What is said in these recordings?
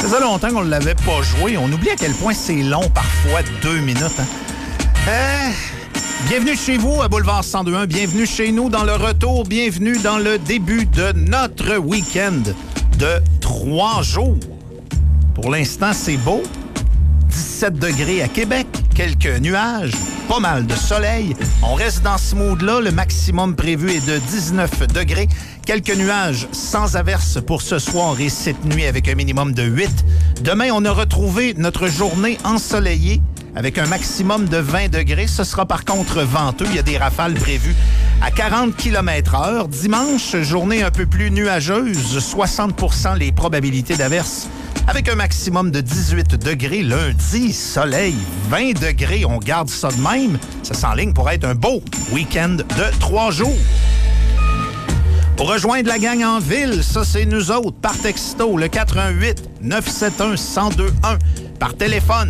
Ça faisait longtemps qu'on ne l'avait pas joué. On oublie à quel point c'est long, parfois, 2 minutes. Bienvenue chez vous à Boulevard 102.1. Bienvenue chez nous dans le retour. Bienvenue dans le début de notre week-end de 3 jours. Pour l'instant, c'est beau. 17 degrés à Québec, quelques nuages, pas mal de soleil. On reste dans ce mood-là. Le maximum prévu est de 19 degrés. Quelques nuages sans averse pour ce soir et cette nuit avec un minimum de 8. Demain, on a retrouvé notre journée ensoleillée avec un maximum de 20 degrés. Ce sera par contre venteux. Il y a des rafales prévues à 40 km/h. Dimanche, journée un peu plus nuageuse. 60% les probabilités d'averse avec un maximum de 18 degrés. Lundi, soleil, 20 degrés. On garde ça de même. Ça s'enligne pour être un beau week-end de 3 jours. Pour rejoindre la gang en ville, ça c'est nous autres. Par texto, le 418-971-1021. Par téléphone,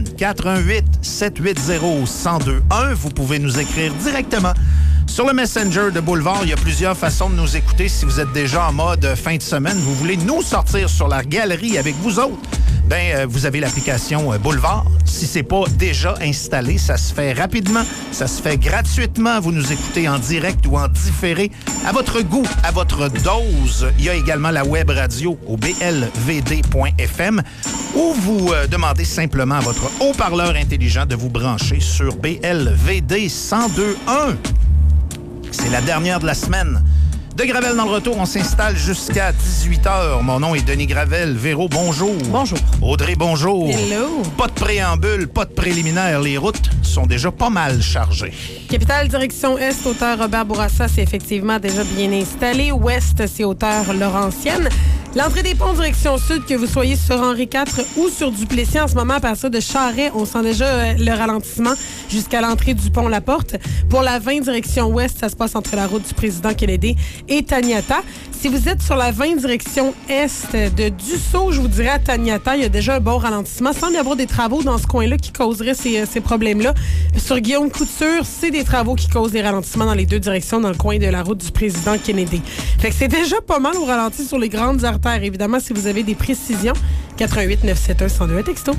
418-780-1021. Vous pouvez nous écrire directement sur le Messenger de Boulevard. Il y a plusieurs façons de nous écouter. Si vous êtes déjà en mode fin de semaine, vous voulez nous sortir sur la galerie avec vous autres, vous avez l'application Boulevard. Si c'est pas déjà installé, ça se fait rapidement, ça se fait gratuitement. Vous nous écoutez en direct ou en différé, à votre goût, à votre dose. Il y a également la web radio au blvd.fm où vous demandez simplement à votre haut-parleur intelligent de vous brancher sur BLVD 102.1. C'est la dernière de la semaine. De Gravel dans le retour, on s'installe jusqu'à 18h. Mon nom est Denis Gravel. Véro, bonjour. Bonjour. Audrey, bonjour. Hello. Pas de préambule, pas de préliminaire. Les routes sont déjà pas mal chargées. Capitale, direction Est, hauteur Robert Bourassa, c'est effectivement déjà bien installé. Ouest, c'est hauteur Laurentienne. L'entrée des ponts direction Sud, que vous soyez sur Henri IV ou sur Duplessis en ce moment, à partir de Charest, on sent déjà le ralentissement jusqu'à l'entrée du pont La Porte. Pour la 20 direction Ouest, ça se passe entre la route du président Kennedy et Taniata. Si vous êtes sur la 20 direction Est de Dussault, je vous dirais à Taniata, il y a déjà un bon ralentissement. Il semble y avoir des travaux dans ce coin-là qui causeraient ces problèmes-là. Sur Guillaume Couture, c'est des travaux qui causent des ralentissements dans les deux directions dans le coin de la route du président Kennedy. Fait que c'est déjà pas mal au ralenti sur les grandes artères. Évidemment, si vous avez des précisions, 418-971-1021 texto.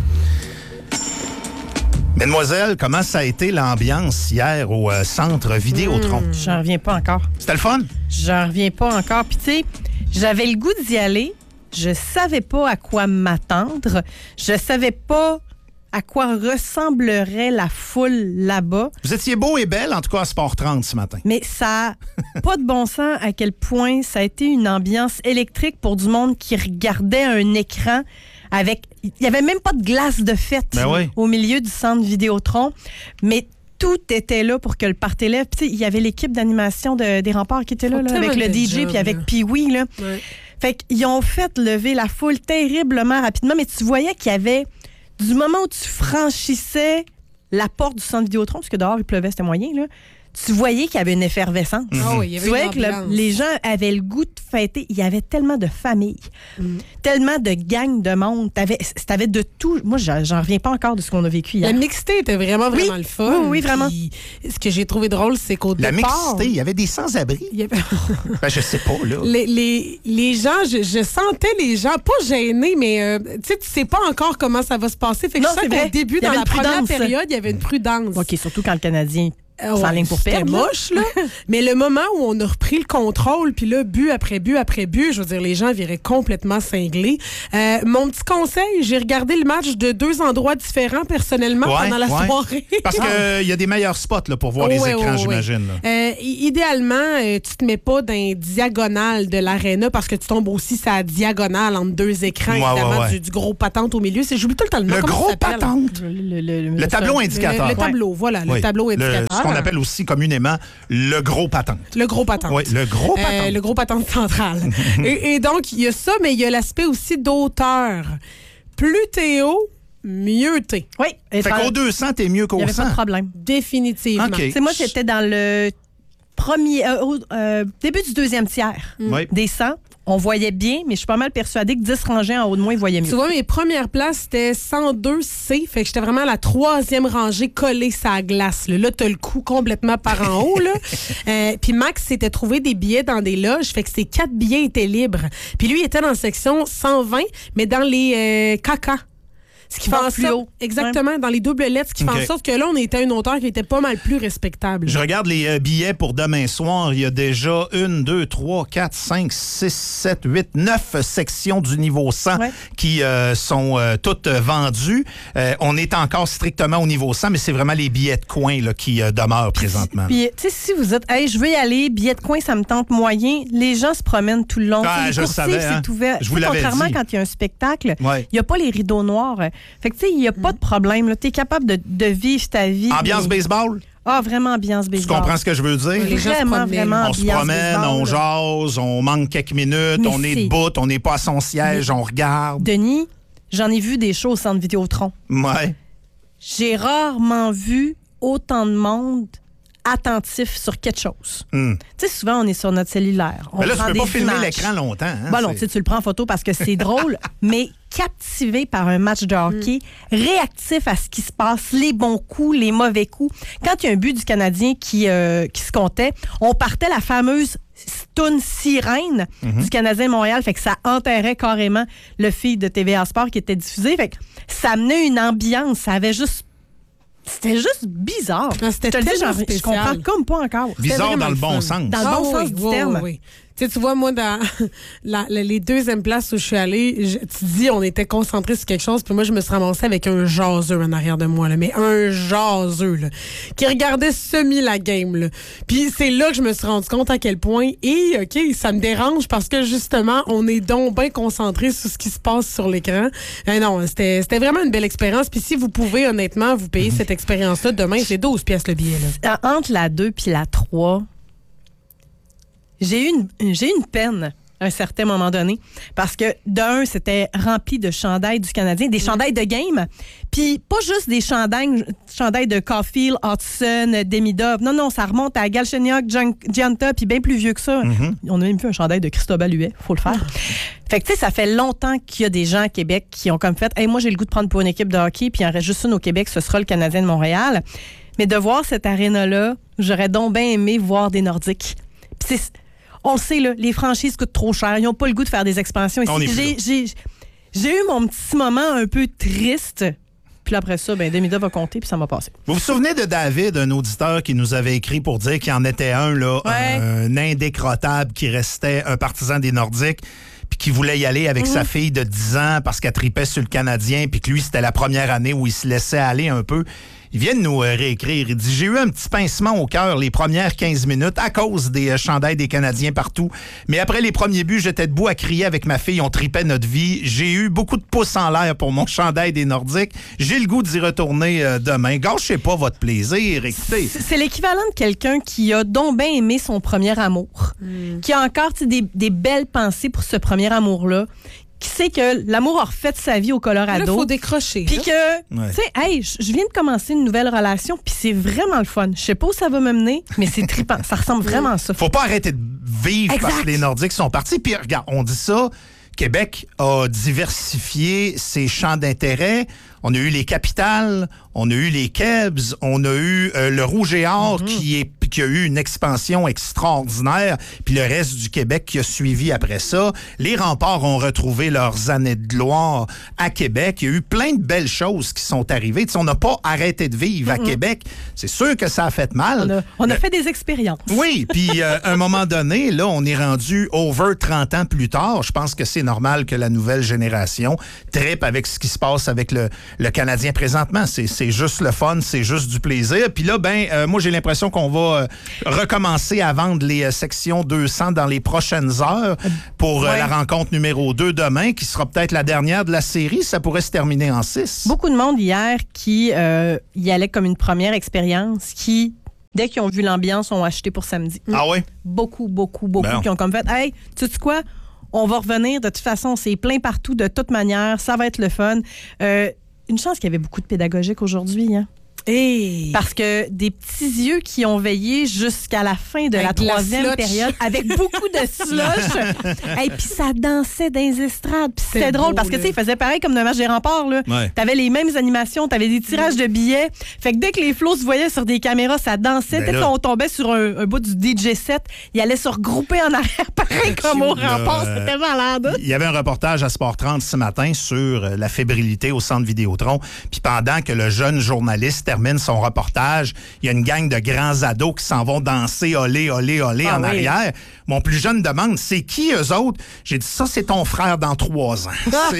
Mesdemoiselles, comment ça a été l'ambiance hier au centre Vidéotron? J'en reviens pas encore. C'était le fun? J'en reviens pas encore. Puis tu sais, j'avais le goût d'y aller. Je savais pas à quoi m'attendre. Je savais pas à quoi ressemblerait la foule là-bas. Vous étiez beau et belle, en tout cas à Sport 30 ce matin. Mais ça n'a pas de bon sens à quel point ça a été une ambiance électrique pour du monde qui regardait un écran avec... Il n'y avait même pas de glace de fête au milieu du centre Vidéotron, mais tout était là pour que le party lève. Puis, il y avait l'équipe d'animation des Remparts qui était là avec le DJ puis avec Pee-Wee. Là. Ouais. Fait qu'ils ont fait lever la foule terriblement rapidement, mais tu voyais qu'il y avait... Du moment où tu franchissais la porte du centre Vidéotron, parce que dehors, il pleuvait, c'était moyen, là, tu voyais qu'il y avait une effervescence. Oh, il y avait tu voyais que les gens avaient le goût de fêter. Il y avait tellement de familles, tellement de gangs de monde. T'avais de tout. Moi, j'en reviens pas encore de ce qu'on a vécu hier. La mixité était vraiment le fun. Oui, vraiment. Puis, ce que j'ai trouvé drôle, c'est qu'au départ... La mixité, il y avait des sans-abri. Je sais pas, là. Les gens, je sentais les gens, pas gênés, mais tu sais pas encore comment ça va se passer. Fait que non, je sens qu'au début, dans la première période, il y avait une prudence. OK, surtout quand le Canadien... pour c'était moche, là. Mais le moment où on a repris le contrôle, puis là, but après but après but, je veux dire, les gens viraient complètement cinglés. Mon petit conseil, j'ai regardé le match de 2 endroits différents, personnellement, pendant la soirée. Parce qu'il y a des meilleurs spots là, pour voir les écrans, j'imagine. Idéalement, tu te mets pas dans les diagonales de l'aréna parce que tu tombes aussi sur la diagonale entre 2 écrans, évidemment, du gros patente au milieu. J'oublie tout le temps le nom. Le gros patente? Le tableau indicateur. Le tableau, voilà, le tableau indicateur. Ce qu'on appelle aussi communément le gros patente. Le gros patente. Oui, le gros patente. Le gros patente central. et donc, il y a ça, mais il y a l'aspect aussi d'auteur. Plus t'es haut, mieux t'es. Oui. Fait qu'au 200, t'es mieux qu'au 100. Il n'y avait pas de problème. Définitivement. Okay. Moi, j'étais dans le début du 2e tiers des 100. on voyait bien, mais je suis pas mal persuadée que 10 rangées en haut de moi, ils voyaient mieux. Tu vois, mes premières places, c'était 102C. Fait que j'étais vraiment à la 3e rangée collée sur la glace. Là, t'as le cou complètement par en haut. Puis Max s'était trouvé des billets dans des loges. Fait que ses 4 billets étaient libres. Puis lui, il était dans la section 120, mais dans les caca. Ce qui fait en sorte, exactement, dans les doubles lettres, ce qui fait en sorte que là, on était à une hauteur qui était pas mal plus respectable. Je regarde les billets pour demain soir. Il y a déjà 1, 2, 3, 4, 5, 6, 7, 8, 9 sections du niveau 100 qui sont toutes vendues. On est encore strictement au niveau 100, mais c'est vraiment les billets de coin là, qui demeurent présentement. Puis, tu sais, si vous dites, hey, je veux y aller, billets de coin, ça me tente moyen, les gens se promènent tout le long. Je le savais. C'est ouvert. Je vous l'avais contrairement dit. quand il y a un spectacle, il n'y a pas les rideaux noirs. Fait que, tu sais, il n'y a pas de problème. Tu es capable de vivre ta vie. Ambiance baseball? Ah, vraiment ambiance baseball. Tu comprends ce que je veux dire? Vraiment on se promène, baseball. on jase, on manque quelques minutes, on est debout, on n'est pas à son siège, on regarde. Sais, j'en ai vu des shows au Centre Vidéotron. Ouais. J'ai rarement vu autant de monde attentif sur quelque chose. Tu sais, souvent, on est sur notre cellulaire. Mais là, tu peux pas filmer l'écran longtemps. Hein, non, tu le prends en photo parce que c'est drôle, mais captivé par un match de hockey, réactif à ce qui se passe, les bons coups, les mauvais coups. Quand il y a un but du Canadien qui se comptait, on partait la fameuse toune sirène du Canadien de Montréal, fait que ça enterrait carrément le feed de TVA Sport qui était diffusé. Fait que ça amenait une ambiance, ça avait juste... C'était juste bizarre. Non, c'était tellement spécial. Je comprends comme pas encore. Bizarre dans le bon sens. Dans le bon sens du terme. Oui. Tu vois, moi, dans les deuxièmes places où je suis allée, tu dis, on était concentrés sur quelque chose, puis moi, je me suis ramassée avec un jaseux en arrière de moi, là, mais un jaseux, là, qui regardait semi la game, là. Puis c'est là que je me suis rendu compte à quel point, ça me dérange parce que, justement, on est donc bien concentrés sur ce qui se passe sur l'écran. Non, c'était vraiment une belle expérience. Puis si vous pouvez, honnêtement, vous payer cette expérience-là, demain, c'est 12 piastres le billet, là. Entre la 2 puis la 3... J'ai eu une peine à un certain moment donné parce que, d'un, c'était rempli de chandails du Canadien, des chandails de game, puis pas juste des chandails de Caulfield, Hudson, Demidov. Non, ça remonte à Galchenyuk, Gianta, puis bien plus vieux que ça. On a même vu un chandail de Cristobal Huet, faut le faire. Fait que, tu sais, ça fait longtemps qu'il y a des gens à Québec qui ont comme fait « Hey, moi, j'ai le goût de prendre pour une équipe de hockey, puis il en reste juste une au Québec, ce sera le Canadien de Montréal. » Mais de voir cette aréna-là, j'aurais donc bien aimé voir des Nordiques. Puis on le sait, là, les franchises coûtent trop cher. Ils n'ont pas le goût de faire des expansions. J'ai eu mon petit moment un peu triste. Puis après ça, Demida va compter, puis ça m'a passé. Vous vous souvenez de David, un auditeur qui nous avait écrit pour dire qu'il en était un indécrottable qui restait un partisan des Nordiques puis qui voulait y aller avec sa fille de 10 ans parce qu'elle tripait sur le Canadien puis que lui, c'était la première année où il se laissait aller un peu. Il vient de nous réécrire. Il dit « J'ai eu un petit pincement au cœur les premières 15 minutes à cause des chandails des Canadiens partout. Mais après les premiers buts, j'étais debout à crier avec ma fille. On tripait notre vie. J'ai eu beaucoup de pouces en l'air pour mon chandail des Nordiques. J'ai le goût d'y retourner demain. Gâchez pas votre plaisir. Écoutez. » C'est l'équivalent de quelqu'un qui a donc bien aimé son premier amour, qui a encore des belles pensées pour ce premier amour-là, qui sait que l'amour a refait sa vie au Colorado. Là, il faut décrocher. Puis que, tu sais, hey, je viens de commencer une nouvelle relation, puis c'est vraiment le fun. Je sais pas où ça va me mener, mais c'est trippant. Ça ressemble vraiment à ça. Faut pas arrêter de vivre parce que les Nordiques sont partis. Puis regarde, on dit ça, Québec a diversifié ses champs d'intérêt. On a eu les Capitales, on a eu les Kebs, on a eu le Rouge et Or qui a eu une expansion extraordinaire, puis le reste du Québec qui a suivi après ça. Les Remparts ont retrouvé leurs années de gloire à Québec. Il y a eu plein de belles choses qui sont arrivées. Tu sais, on n'a pas arrêté de vivre à Québec. C'est sûr que ça a fait mal. On a fait des expériences. Oui, puis à un moment donné, là, on est rendu over 30 ans plus tard. Je pense que c'est normal que la nouvelle génération trippe avec ce qui se passe avec le Canadien présentement. C'est juste le fun, c'est juste du plaisir. Puis là, moi, j'ai l'impression qu'on va recommencer à vendre les sections 200 dans les prochaines heures pour la rencontre numéro 2 demain, qui sera peut-être la dernière de la série. Ça pourrait se terminer en 6. Beaucoup de monde hier qui y allait comme une première expérience, qui, dès qu'ils ont vu l'ambiance, ont acheté pour samedi. Ah oui? Beaucoup qui ont comme fait « Hey, tu sais quoi? On va revenir. De toute façon, c'est plein partout, de toute manière. Ça va être le fun. » Une chance qu'il y avait beaucoup de pédagogique aujourd'hui, hein? Hey. Parce que des petits yeux qui ont veillé jusqu'à la fin de la troisième période avec beaucoup de slush. Et puis ça dansait dans les estrades. Puis c'était drôle parce que tu sais, ils faisaient pareil comme dans le match des remparts. Là. Ouais. T'avais les mêmes animations, t'avais des tirages de billets. Fait que dès que les flots se voyaient sur des caméras, ça dansait. Dès qu'on tombait sur un bout du DJ set, ils allaient se regrouper en arrière, pareil comme au rempart. C'était malade. Il y avait un reportage à Sport 30 ce matin sur la fébrilité au centre Vidéotron. Puis pendant que le jeune journaliste termine son reportage, il y a une gang de grands ados qui s'en vont danser olé, olé, olé en arrière. Mon plus jeune demande, c'est qui eux autres? J'ai dit, ça, c'est ton frère dans 3 ans.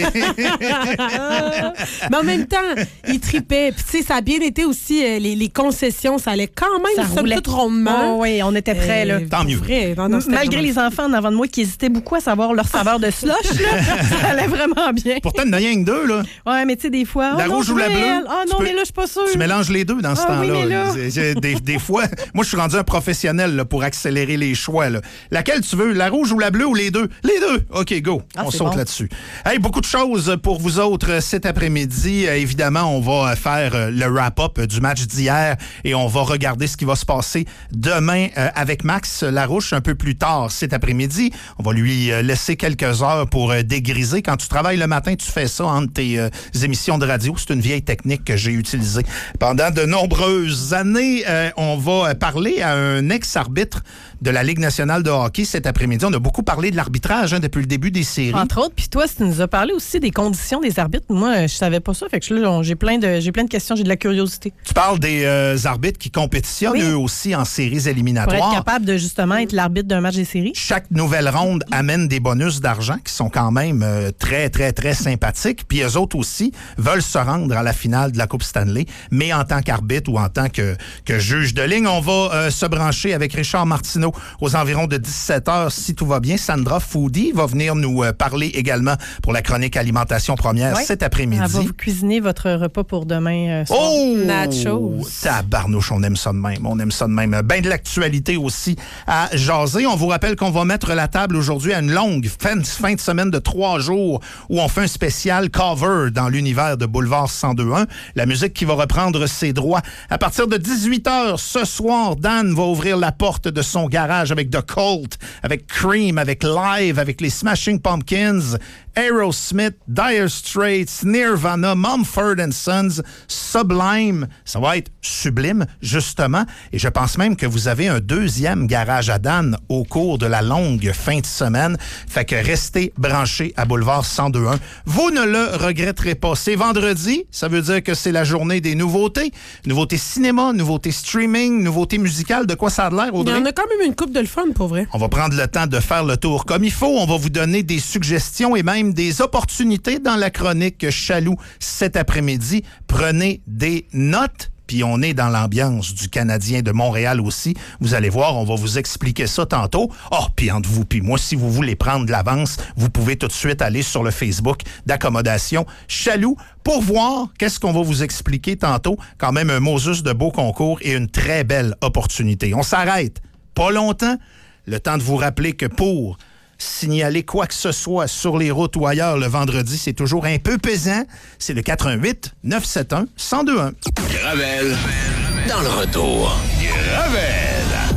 Mais en même temps, il tripait. Puis, tu sais, ça a bien été aussi, les concessions, ça allait quand même, ça roulait tout rondement. Oh, oui, on était prêts, là. Tant mieux. Malgré les enfants en avant de moi qui hésitaient beaucoup à savoir leur saveur de slush, là, ça allait vraiment bien. Pourtant, il n'y en a rien que 2, là. Ouais, mais tu sais, des fois. La rouge ou la bleue? Ah non, mais là, je suis pas sûre. Tu mélanges les deux dans ce temps-là. Oui, mais là... des fois, moi, je suis rendu un professionnel là, pour accélérer les choix. Là. Laquelle tu veux, la rouge ou la bleue ou les deux? Les deux. OK, go. On saute là-dessus. Hey, beaucoup de choses pour vous autres cet après-midi. Évidemment, on va faire le wrap-up du match d'hier et on va regarder ce qui va se passer demain avec Max Larouche un peu plus tard cet après-midi. On va lui laisser quelques heures pour dégriser. Quand tu travailles le matin, tu fais ça entre tes émissions de radio. C'est une vieille technique que j'ai utilisée pendant de nombreuses années. On va parler à un ex-arbitre de la Ligue nationale de hockey cet après-midi. On a beaucoup parlé de l'arbitrage depuis le début des séries. Entre autres, puis toi, tu nous as parlé aussi des conditions des arbitres. Moi, je savais pas ça, fait que là, j'ai plein de questions, j'ai de la curiosité. Tu parles des arbitres qui compétitionnent eux aussi en séries éliminatoires. Pour être capable de justement être l'arbitre d'un match des séries. Chaque nouvelle ronde amène des bonus d'argent qui sont quand même très, très, très sympathiques. Puis eux autres aussi veulent se rendre à la finale de la Coupe Stanley, mais en tant qu'arbitre ou en tant que juge de ligne. On va se brancher avec Richard Martineau aux environs de 17h si tout va bien. Sandra Foodie va venir nous parler également pour la chronique Alimentation Première cet après-midi. Elle va vous cuisiner votre repas pour demain soir. Oh! Nachos. Tabarnouche, on aime ça de même. On aime ça de même. Ben de l'actualité aussi à jaser. On vous rappelle qu'on va mettre la table aujourd'hui à une longue fin de semaine de 3 jours où on fait un spécial cover dans l'univers de Boulevard 102.1. La musique qui va reprendre ses droits. À partir de 18h ce soir, Dan va ouvrir la porte de son garage avec The Cult, avec Cream, avec Live, avec les Smashing Pumpkins, Aerosmith, Dire Straits, Nirvana, Mumford & Sons, Sublime. Ça va être sublime, justement. Et je pense même que vous avez un deuxième garage à Dan au cours de la longue fin de semaine. Fait que restez branchés à Boulevard 102.1. Vous ne le regretterez pas. C'est vendredi. Ça veut dire que c'est la journée des nouveautés. Nouveautés cinéma, nouveautés streaming, nouveautés musicales. De quoi ça a l'air, Audrey? Il y en a quand même une coupe de le fun, pour vrai. On va prendre le temps de faire le tour comme il faut. On va vous donner des suggestions et même des opportunités dans la chronique Chaloux cet après-midi. Prenez des notes. Puis on est dans l'ambiance du Canadien de Montréal aussi. Vous allez voir, on va vous expliquer ça tantôt. Puis entre vous puis moi, si vous voulez prendre de l'avance, vous pouvez tout de suite aller sur le Facebook d'Accommodation Chaloux pour voir qu'est-ce qu'on va vous expliquer tantôt. Quand même un Moses de beau concours et une très belle opportunité. On s'arrête pas longtemps. Le temps de vous rappeler que pour signaler quoi que ce soit sur les routes ou ailleurs le vendredi, c'est toujours un peu pesant. C'est le 88 971 1021. Gravel, dans le retour. Gravel!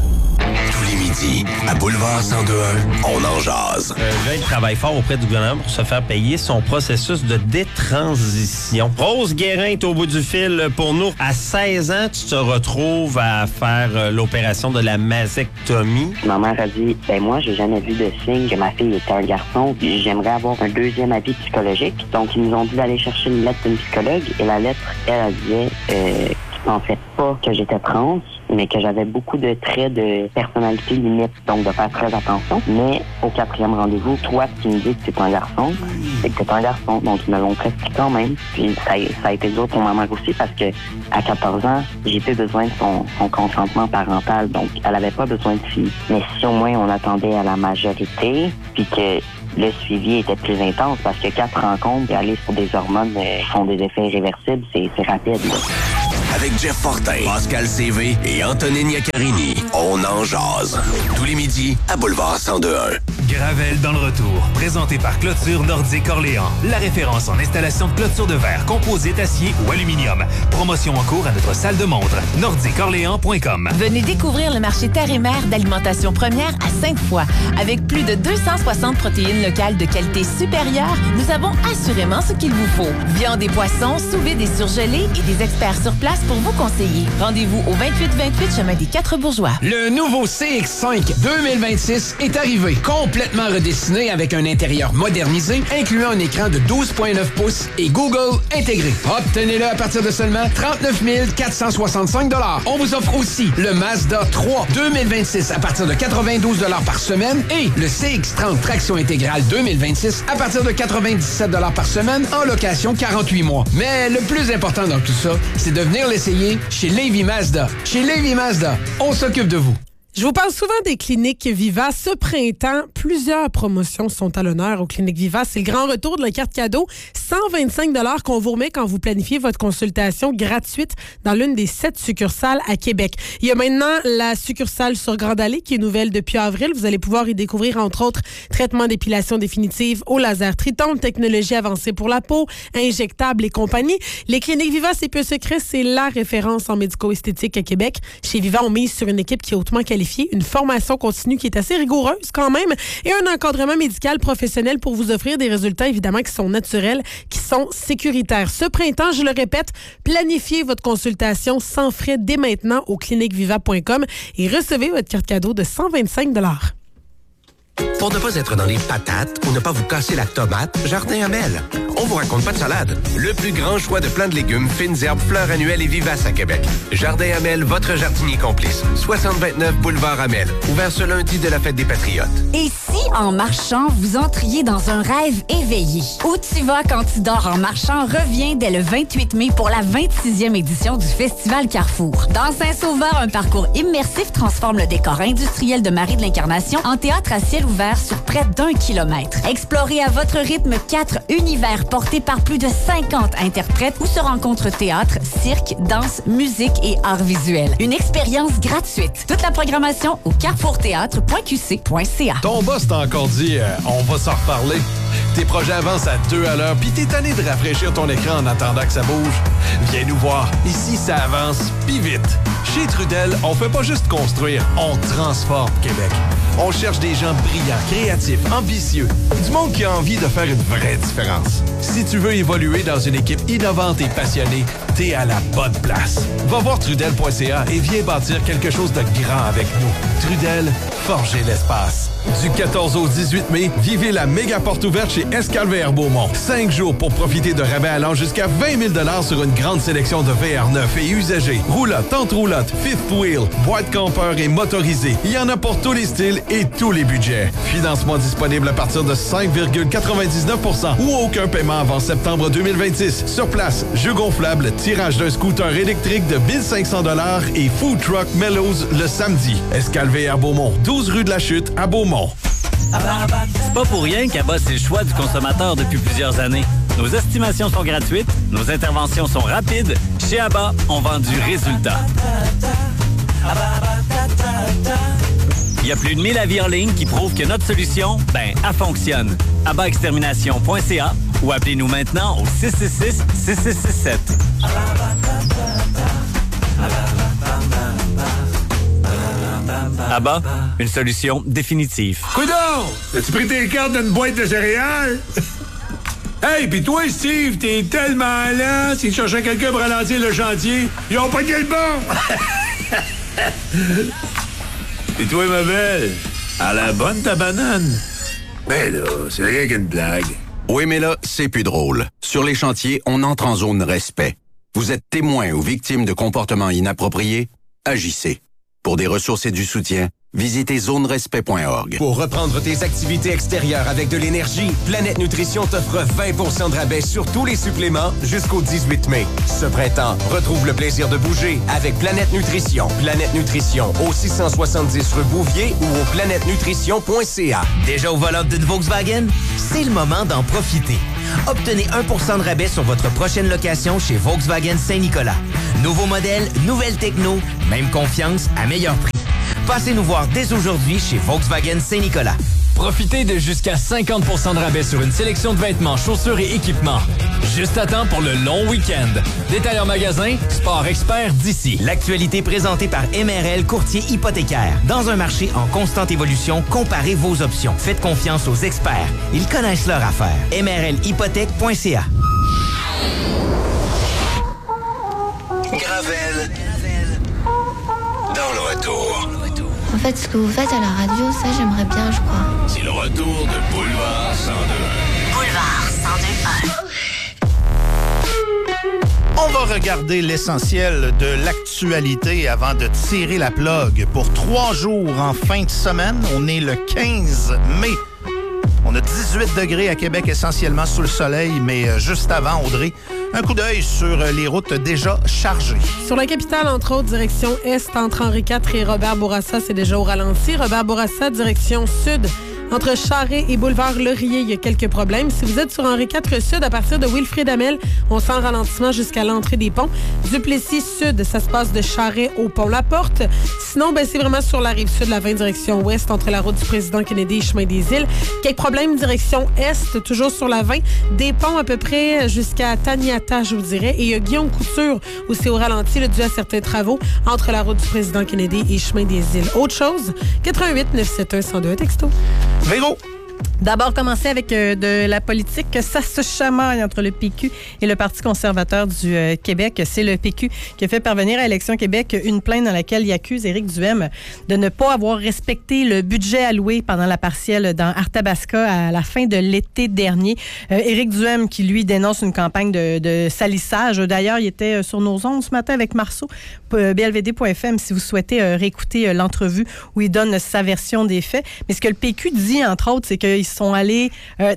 Tous les midis, à Boulevard 102.1, on en jase. Veille travaille fort auprès du gouvernement pour se faire payer son processus de détransition. Rose Guérin est au bout du fil pour nous. À 16 ans, tu te retrouves à faire l'opération de la mastectomie. Ma mère a dit, moi, j'ai jamais vu de signe que ma fille était un garçon. J'aimerais avoir un deuxième avis psychologique. Donc, ils nous ont dit d'aller chercher une lettre d'une psychologue. Et la lettre, elle disait qu'ils pensaient pas que j'étais trans, mais que j'avais beaucoup de traits de personnalité limite, donc de faire très attention. Mais au 4e rendez-vous, toi, tu me dis que tu es un garçon, c'est que tu es un garçon. Donc, ils me l'ont prescrit quand même. Puis ça a été dur pour ma mère aussi parce que à 14 ans, j'ai plus besoin de son consentement parental. Donc, elle avait pas besoin de fille. Mais si au moins on attendait à la majorité, puis que le suivi était plus intense, parce que 4 rencontres et aller sur des hormones font des effets irréversibles, c'est rapide, là. Avec Jeff Fortin, Pascal CV et Antonine Iaccarini. On en jase. Tous les midis à Boulevard 102.1. Gravel dans le retour. Présenté par Clôture Nordique Orléans. La référence en installation de clôture de verre, composite, acier ou aluminium. Promotion en cours à notre salle de montre. nordiqueorléans.com. Venez découvrir le marché terre et mer d'alimentation première à Sainte-Foy. Avec plus de 260 protéines locales de qualité supérieure, nous avons assurément ce qu'il vous faut. Viande et poissons, sous-vide et surgelés et des experts sur place pour vous conseiller. Rendez-vous au 2828 chemin des 4 Bourgeois. Le nouveau CX-5 2026 est arrivé. Complètement redessiné avec un intérieur modernisé, incluant un écran de 12,9 pouces et Google intégré. Obtenez-le à partir de seulement 39 465 $. On vous offre aussi le Mazda 3 2026 à partir de 92 $ par semaine et le CX-30 traction intégrale 2026 à partir de 97 $ par semaine en location 48 mois. Mais le plus important dans tout ça, c'est de venir l'essayer chez Lévis Mazda. Chez Lévis Mazda, on s'occupe de vous. Je vous parle souvent des cliniques Viva. Ce printemps, plusieurs promotions sont à l'honneur aux cliniques Viva. C'est le grand retour de la carte cadeau. 125 $ qu'on vous remet quand vous planifiez votre consultation gratuite dans l'une des 7 succursales à Québec. Il y a maintenant la succursale sur Grande Allée qui est nouvelle depuis avril. Vous allez pouvoir y découvrir, entre autres, traitement d'épilation définitive au laser Triton, technologie avancée pour la peau, injectable et compagnie. Les cliniques Viva, c'est peu secret, c'est la référence en médico-esthétique à Québec. Chez Viva, on mise sur une équipe qui est hautement qualifiée, une formation continue qui est assez rigoureuse quand même et un encadrement médical professionnel pour vous offrir des résultats évidemment qui sont naturels, qui sont sécuritaires. Ce printemps, je le répète, planifiez votre consultation sans frais dès maintenant au cliniqueviva.com et recevez votre carte cadeau de 125 $. Pour ne pas être dans les patates ou ne pas vous casser la tomate, Jardin Amel. On vous raconte pas de salade. Le plus grand choix de plants de légumes, fines herbes, fleurs annuelles et vivaces à Québec. Jardin Amel, votre jardinier complice. 6029 Boulevard Amel. Ouvert ce lundi de la Fête des Patriotes. Et si, en marchant, vous entriez dans un rêve éveillé? Où tu vas quand tu dors en marchant revient dès le 28 mai pour la 26e édition du Festival Carrefour. Dans Saint-Sauveur, un parcours immersif transforme le décor industriel de Marie de l'Incarnation en théâtre à ciel ouvert sur près d'1 kilomètre. Explorez à votre rythme 4 univers portés par plus de 50 interprètes où se rencontrent théâtre, cirque, danse, musique et arts visuels. Une expérience gratuite. Toute la programmation au carrefourthéâtre.qc.ca. Ton boss t'a encore dit on va s'en reparler. Tes projets avancent à 2 à l'heure, puis t'es tanné de rafraîchir ton écran en attendant que ça bouge. Viens nous voir. Ici, ça avance, puis vite. Chez Trudel, on fait pas juste construire, on transforme Québec. On cherche des gens brillants, créatifs, ambitieux, du monde qui a envie de faire une vraie différence. Si tu veux évoluer dans une équipe innovante et passionnée, t'es à la bonne place. Va voir trudel.ca et viens bâtir quelque chose de grand avec nous. Trudel, forger l'espace. Du 14 au 18 mai, vivez la méga porte ouverte chez Escalver Beaumont. 5 jours pour profiter de rabais allant jusqu'à 20 000 $ sur une grande sélection de VR neufs et usagés. Roulotte, tente roulotte, fifth wheel, boîte campeur et motorisée. Il y en a pour tous les styles et tous les budgets. Financement disponible à partir de 5,99% ou aucun paiement avant septembre 2026. Sur place, jeux gonflables, tirage d'un scooter électrique de 1500 $ et food truck Mellows le samedi. Escalver Beaumont, 12 rue de la Chute à Beaumont. C'est pas pour rien qu'Abba, c'est le choix du consommateur depuis plusieurs années. Nos estimations sont gratuites, nos interventions sont rapides. Chez Abba, on vend du résultat. Il y a plus de 1000 avis en ligne qui prouvent que notre solution, elle fonctionne. ABBAextermination.ca ou appelez-nous maintenant au 666-6667. Abba, une solution définitive. Coudon! As-tu pris tes cartes d'une boîte de céréales? Hey, pis toi, Steve, t'es tellement lent. S'ils cherchaient quelqu'un pour ralentir le chantier, ils ont pas le bon! Et toi, ma belle, à la bonne ta banane. Ben là, c'est rien qu'une blague. Oui, mais là, c'est plus drôle. Sur les chantiers, on entre en zone respect. Vous êtes témoin ou victime de comportements inappropriés? Agissez. Pour des ressources et du soutien, visitez zonerespect.org. Pour reprendre tes activités extérieures avec de l'énergie, Planète Nutrition t'offre 20% de rabais sur tous les suppléments jusqu'au 18 mai. Ce printemps, retrouve le plaisir de bouger avec Planète Nutrition. Planète Nutrition au 670 rue Bouvier ou au planètenutrition.ca. Déjà au volant d'une Volkswagen? C'est le moment d'en profiter. Obtenez 1% de rabais sur votre prochaine location chez Volkswagen Saint-Nicolas. Nouveau modèle, nouvelle techno, même confiance à meilleur prix. Passez nous voir dès aujourd'hui chez Volkswagen Saint-Nicolas. Profitez de jusqu'à 50% de rabais sur une sélection de vêtements, chaussures et équipements. Juste à temps pour le long week-end. Détail en magasin, Sport Expert d'ici. L'actualité présentée par MRL Courtier Hypothécaire. Dans un marché en constante évolution, comparez vos options. Faites confiance aux experts. Ils connaissent leur affaire. MRLhypothèque.ca. Gravel. Dans le retour. En fait, ce que vous faites à la radio, ça, j'aimerais bien, je crois. C'est le retour de Boulevard 102.1. Boulevard 102.1. On va regarder l'essentiel de l'actualité avant de tirer la plug. Pour 3 jours en fin de semaine, on est le 15 mai. On a 18 degrés à Québec, essentiellement sous le soleil, mais juste avant, Audrey, un coup d'œil sur les routes déjà chargées. Sur la capitale, entre autres, direction Est, entre Henri IV et Robert Bourassa, c'est déjà au ralenti. Robert Bourassa, direction Sud, entre Charest et Boulevard Laurier, il y a quelques problèmes. Si vous êtes sur Henri IV Sud, à partir de Wilfrid Hamel, on sent un ralentissement jusqu'à l'entrée des ponts. Duplessis Sud, ça se passe de Charest au pont La Porte. Sinon, c'est vraiment sur la rive sud, la 20 direction ouest, entre la route du président Kennedy et chemin des Îles. Quelques problèmes direction est, toujours sur la 20. Des ponts à peu près jusqu'à Taniata, je vous dirais. Et il y a Guillaume Couture, où c'est au ralenti, dû à certains travaux, entre la route du président Kennedy et chemin des Îles. Autre chose, 88 971 102 texto. Véro. D'abord, commencer avec de la politique. Ça se chamaille entre le PQ et le Parti conservateur du Québec. C'est le PQ qui a fait parvenir à Élection Québec une plainte dans laquelle il accuse Éric Duhem de ne pas avoir respecté le budget alloué pendant la partielle dans Arthabasca à la fin de l'été dernier. Éric Duhem qui, lui, dénonce une campagne de salissage. D'ailleurs, il était sur nos ondes ce matin avec Marceau, blvd.fm, si vous souhaitez réécouter l'entrevue où il donne sa version des faits. Mais ce que le PQ dit, entre autres, c'est qu'ils sont allés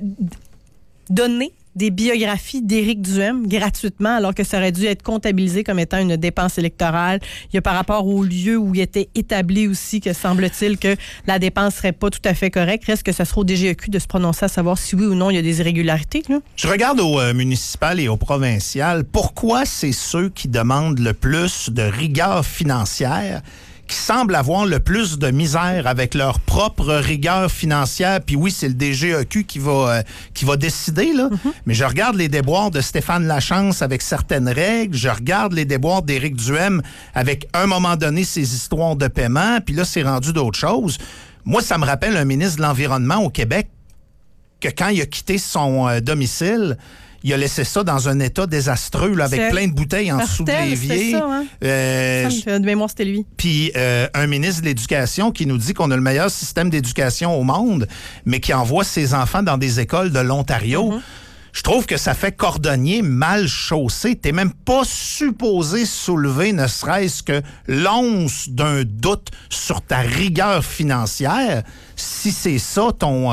donner des biographies d'Éric Duhem gratuitement, alors que ça aurait dû être comptabilisé comme étant une dépense électorale. Il y a par rapport au lieu où il était établi aussi que semble-t-il que la dépense serait pas tout à fait correcte. Reste que ça sera au DGEQ de se prononcer à savoir si oui ou non il y a des irrégularités. Là. Je regarde au municipal et au provincial. Pourquoi c'est ceux qui demandent le plus de rigueur financière qui semblent avoir le plus de misère avec leur propre rigueur financière? Puis oui, c'est le DGEQ qui va décider, là. Mm-hmm. Mais je regarde les déboires de Stéphane Lachance avec certaines règles. Je regarde les déboires d'Éric Duhem avec, à un moment donné, ses histoires de paiement. Puis là, c'est rendu d'autres choses. Moi, ça me rappelle un ministre de l'Environnement au Québec que quand il a quitté son domicile, il a laissé ça dans un état désastreux, là, avec plein de bouteilles en dessous de l'évier. Ça, hein? De mémoire, c'était lui. Puis un ministre de l'Éducation qui nous dit qu'on a le meilleur système d'éducation au monde, mais qui envoie ses enfants dans des écoles de l'Ontario. Mm-hmm. Je trouve que ça fait cordonnier mal chaussé. T'es même pas supposé soulever ne serait-ce que l'once d'un doute sur ta rigueur financière si c'est ça ton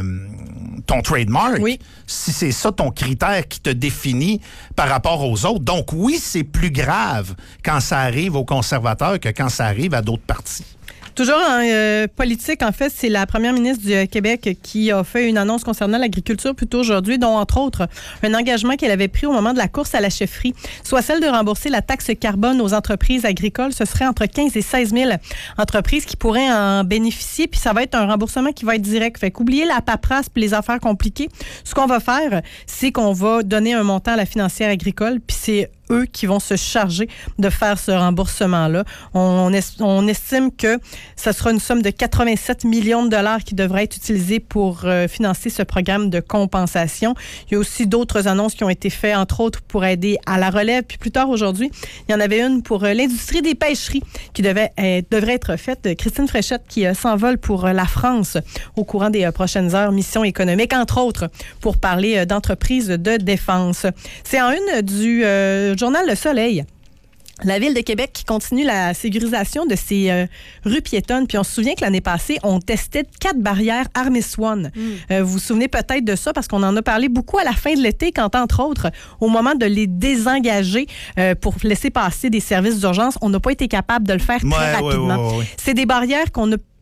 trademark. Oui. Si c'est ça ton critère qui te définit par rapport aux autres. Donc oui, c'est plus grave quand ça arrive aux conservateurs que quand ça arrive à d'autres partis. Toujours en politique, en fait, c'est la première ministre du Québec qui a fait une annonce concernant l'agriculture plus tôt aujourd'hui, dont, entre autres, un engagement qu'elle avait pris au moment de la course à la chefferie, soit celle de rembourser la taxe carbone aux entreprises agricoles. Ce serait entre 15 et 16 000 entreprises qui pourraient en bénéficier, puis ça va être un remboursement qui va être direct. Fait qu'oubliez la paperasse puis les affaires compliquées. Ce qu'on va faire, c'est qu'on va donner un montant à la financière agricole, puis c'est eux qui vont se charger de faire ce remboursement-là. On estime que ça sera une somme de 87 millions de dollars qui devrait être utilisée pour financer ce programme de compensation. Il y a aussi d'autres annonces qui ont été faites, entre autres pour aider à la relève. Puis plus tard aujourd'hui, il y en avait une pour l'industrie des pêcheries qui devrait être faite. Christine Fréchette qui s'envole pour la France au courant des prochaines heures. Mission économique, entre autres, pour parler d'entreprises de défense. C'est en une du Journal Le Soleil. La Ville de Québec qui continue la sécurisation de ses rues piétonnes. Puis on se souvient que l'année passée, on testait 4 barrières Armis One. Vous vous souvenez peut-être de ça parce qu'on en a parlé beaucoup à la fin de l'été quand, entre autres, au moment de les désengager pour laisser passer des services d'urgence, on n'a pas été capable de le faire très rapidement. Ouais. C'est des barrières qu'on a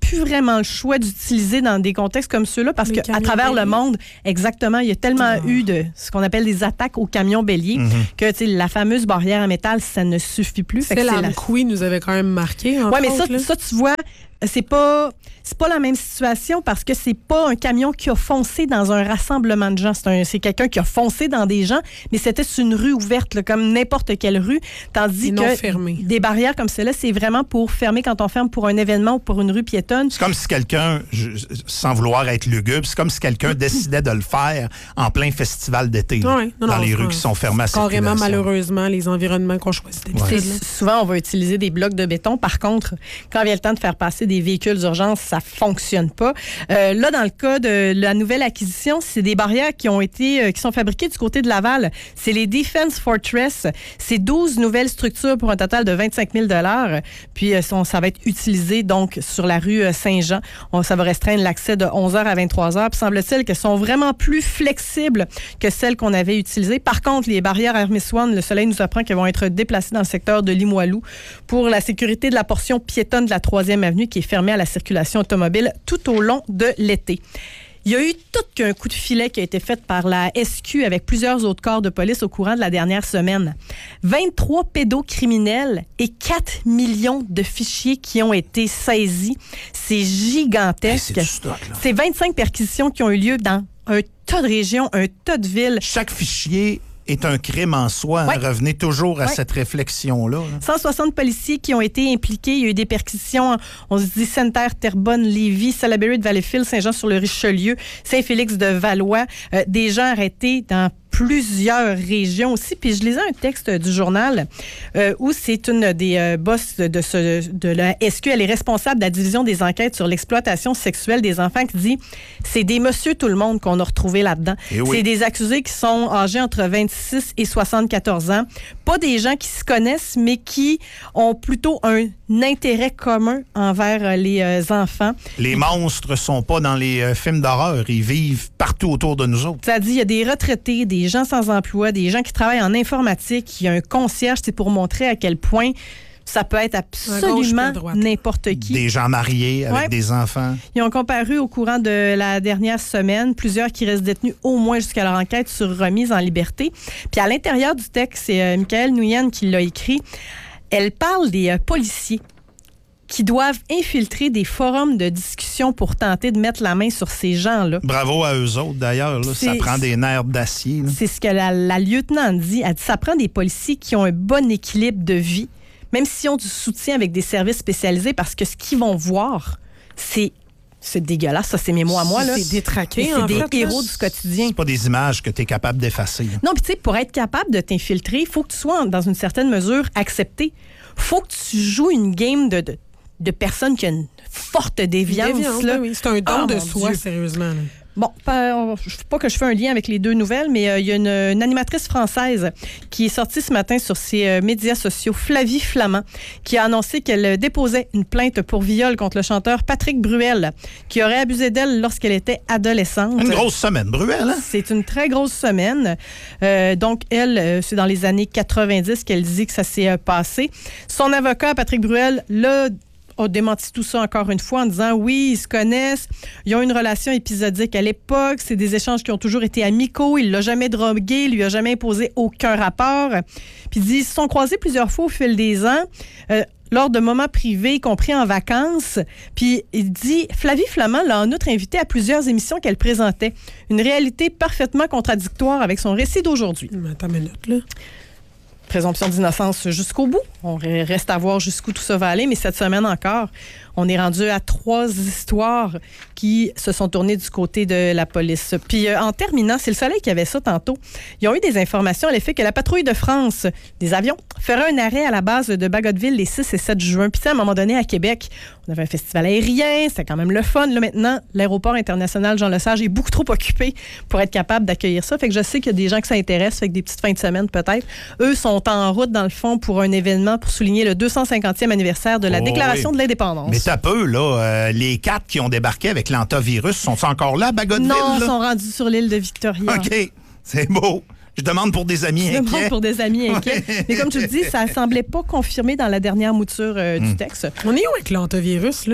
plus vraiment le choix d'utiliser dans des contextes comme ceux-là parce qu'à travers le monde, exactement, il y a tellement eu de ce qu'on appelle des attaques aux camions béliers que la fameuse barrière en métal, ça ne suffit plus. La McQueen nous avait quand même marqué. Oui, mais ça, tu vois, c'est pas la même situation parce que c'est pas un camion qui a foncé dans un rassemblement de gens. C'est quelqu'un qui a foncé dans des gens, mais c'était sur une rue ouverte, là, comme n'importe quelle rue. Tandis que des barrières comme celle-là, c'est vraiment pour fermer quand on ferme pour un événement ou pour une rue piétonne. C'est comme si quelqu'un, sans vouloir être lugubre, c'est comme si quelqu'un décidait de le faire en plein festival d'été dans les rues qui sont fermées à circulation. Carrément, malheureusement, les environnements qu'on choisit d'habiter. Souvent, on va utiliser des blocs de béton. Par contre, quand vient le temps de faire passer des véhicules d'urgence, ça fonctionne pas. Là, dans le cas de la nouvelle acquisition, c'est des barrières qui sont fabriquées du côté de Laval. C'est les Defense Fortress. C'est 12 nouvelles structures pour un total de 25 000 $. Puis, ça va être utilisé donc sur la rue Saint-Jean. Ça va restreindre l'accès de 11h à 23h. Puis, semble-t-il qu'elles sont vraiment plus flexibles que celles qu'on avait utilisées. Par contre, les barrières Hermes One, le Soleil nous apprend qu'elles vont être déplacées dans le secteur de Limoilou pour la sécurité de la portion piétonne de la 3e avenue qui est fermée à la circulation automobile tout au long de l'été. Il y a eu tout qu'un coup de filet qui a été fait par la SQ avec plusieurs autres corps de police au courant de la dernière semaine. 23 pédocriminels et 4 millions de fichiers qui ont été saisis. C'est gigantesque. C'est 25 perquisitions qui ont eu lieu dans un tas de régions, un tas de villes. Chaque fichier est un crime en soi. Revenez toujours à cette réflexion-là. 160 policiers qui ont été impliqués. Il y a eu des perquisitions, on se dit Sainte-Terre, Terrebonne, Lévis, Salaberry de Valleyfield, Saint-Jean-sur-le-Richelieu, Saint-Félix de Valois. Des gens arrêtés dans plusieurs régions aussi. Puis je lisais un texte du journal où c'est une des boss de la SQ, elle est responsable de la division des enquêtes sur l'exploitation sexuelle des enfants, qui dit c'est des monsieur tout le monde qu'on a retrouvé là-dedans. C'est des accusés qui sont âgés entre 26 et 74 ans. Pas des gens qui se connaissent, mais qui ont plutôt un intérêt commun envers les enfants. Les monstres sont pas dans les films d'horreur. Ils vivent partout autour de nous autres. Ça dit, il y a des retraités, des gens sans emploi, des gens qui travaillent en informatique, il y a un concierge, c'est pour montrer à quel point ça peut être absolument n'importe qui. Des gens mariés avec des enfants. Ils ont comparu au courant de la dernière semaine, plusieurs qui restent détenus au moins jusqu'à leur enquête sur remise en liberté. Puis à l'intérieur du texte, c'est Michael Nguyen qui l'a écrit. Elle parle des policiers qui doivent infiltrer des forums de discussion pour tenter de mettre la main sur ces gens-là. Bravo à eux autres, d'ailleurs. Là, ça prend des nerfs d'acier. Là. C'est ce que la lieutenant dit. Elle dit ça prend des policiers qui ont un bon équilibre de vie, même s'ils ont du soutien avec des services spécialisés, parce que ce qu'ils vont voir, c'est dégueulasse, ça, c'est mes mots à moi. C'est détraqué, c'est des héros du quotidien. C'est pas des images que tu es capable d'effacer. Non, puis tu sais, pour être capable de t'infiltrer, il faut que tu sois, dans une certaine mesure, accepté. faut que tu joues une game de personnes qui ont une forte déviance. Là. Oui. C'est un don de soi, Dieu. Sérieusement. Là. Bon, pas que je fais un lien avec les deux nouvelles, mais il y a une animatrice française qui est sortie ce matin sur ses médias sociaux, Flavie Flamand, qui a annoncé qu'elle déposait une plainte pour viol contre le chanteur Patrick Bruel, qui aurait abusé d'elle lorsqu'elle était adolescente. Une grosse semaine, Bruel, hein? C'est une très grosse semaine. Donc, elle, c'est dans les années 90 qu'elle dit que ça s'est passé. Son avocat, Patrick Bruel, a démenti tout ça encore une fois en disant oui, ils se connaissent, ils ont une relation épisodique à l'époque, c'est des échanges qui ont toujours été amicaux, il l'a jamais drogué, il lui a jamais imposé aucun rapport. Puis il dit, ils se sont croisés plusieurs fois au fil des ans, lors de moments privés, y compris en vacances. Puis il dit, Flavie Flamand l'a en outre invité à plusieurs émissions qu'elle présentait. Une réalité parfaitement contradictoire avec son récit d'aujourd'hui. Attends une minute, là. Présomption d'innocence jusqu'au bout. On reste à voir jusqu'où tout ça va aller, mais cette semaine encore, on est rendu à 3 histoires qui se sont tournées du côté de la police. Puis en terminant, c'est le Soleil qui avait ça tantôt. Ils ont eu des informations à l'effet que la patrouille de France des avions ferait un arrêt à la base de Bagotville les 6 et 7 juin. Puis à un moment donné, à Québec, on avait un festival aérien, c'était quand même le fun. Là maintenant, l'aéroport international Jean-Lesage est beaucoup trop occupé pour être capable d'accueillir ça. Fait que je sais qu'il y a des gens qui s'intéressent, fait que des petites fins de semaine peut-être. Eux sont en route, dans le fond, pour un événement pour souligner le 250e anniversaire de la Déclaration de l'indépendance. Mais t'as peu, là. Les 4 qui ont débarqué avec l'antivirus, sont-ils encore là à Bagotville? Non, ils sont rendus sur l'île de Victoria. OK, c'est beau. Je demande pour des amis inquiets. Je demande pour des amis inquiets. Mais comme je te dis, ça ne semblait pas confirmé dans la dernière mouture du texte. On est où avec l'antivirus, là?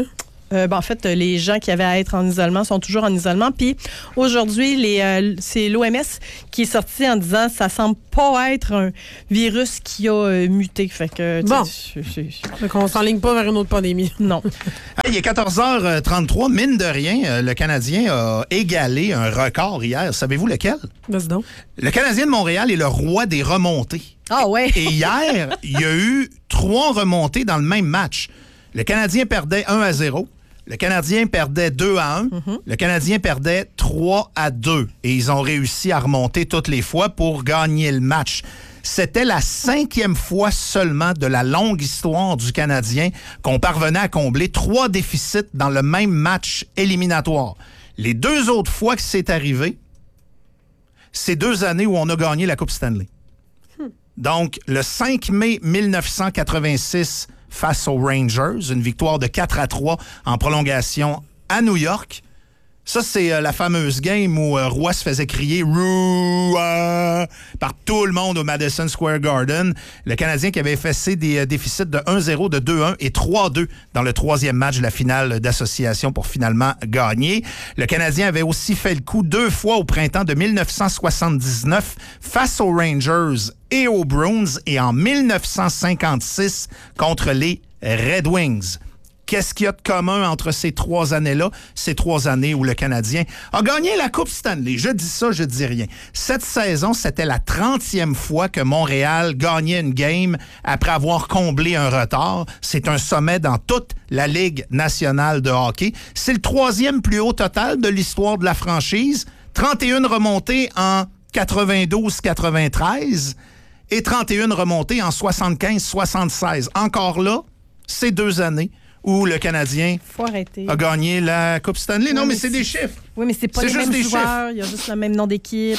En fait, les gens qui avaient à être en isolement sont toujours en isolement. Puis aujourd'hui, c'est l'OMS qui est sorti en disant que ça semble pas être un virus qui a muté. Fait que, Donc on s'enligne pas vers une autre pandémie. Non. Il est 14h33. Mine de rien, le Canadien a égalé un record hier. Savez-vous lequel? Vas-y donc. Le Canadien de Montréal est le roi des remontées. Ah ouais. Et hier, il y a eu 3 remontées dans le même match. Le Canadien perdait 1-0. Le Canadien perdait 2-1. Le Canadien perdait 3-2. Et ils ont réussi à remonter toutes les fois pour gagner le match. C'était la 5e fois seulement de la longue histoire du Canadien qu'on parvenait à combler 3 déficits dans le même match éliminatoire. Les 2 autres fois que c'est arrivé, c'est 2 années où on a gagné la Coupe Stanley. Donc, le 5 mai 1986 face aux Rangers, une victoire de 4-3 en prolongation à New York. Ça, c'est la fameuse game où Roy se faisait crier « Roy » par tout le monde au Madison Square Garden. Le Canadien qui avait effacé des déficits de 1-0, de 2-1 et 3-2 dans le 3e match de la finale d'association pour finalement gagner. Le Canadien avait aussi fait le coup 2 fois au printemps de 1979 face aux Rangers et aux Bruins et en 1956 contre les Red Wings. Qu'est-ce qu'il y a de commun entre ces 3 années-là? Ces 3 années où le Canadien a gagné la Coupe Stanley. Je dis ça, je dis rien. Cette saison, c'était la 30e fois que Montréal gagnait une game après avoir comblé un retard. C'est un sommet dans toute la Ligue nationale de hockey. C'est le 3e plus haut total de l'histoire de la franchise. 31 remontées en 92-93 et 31 remontées en 75-76. Encore là, ces 2 années où le Canadien a gagné la Coupe Stanley. Oui, non, mais c'est des chiffres. Oui, mais c'est pas les mêmes joueurs. Il y a juste le même nom d'équipe.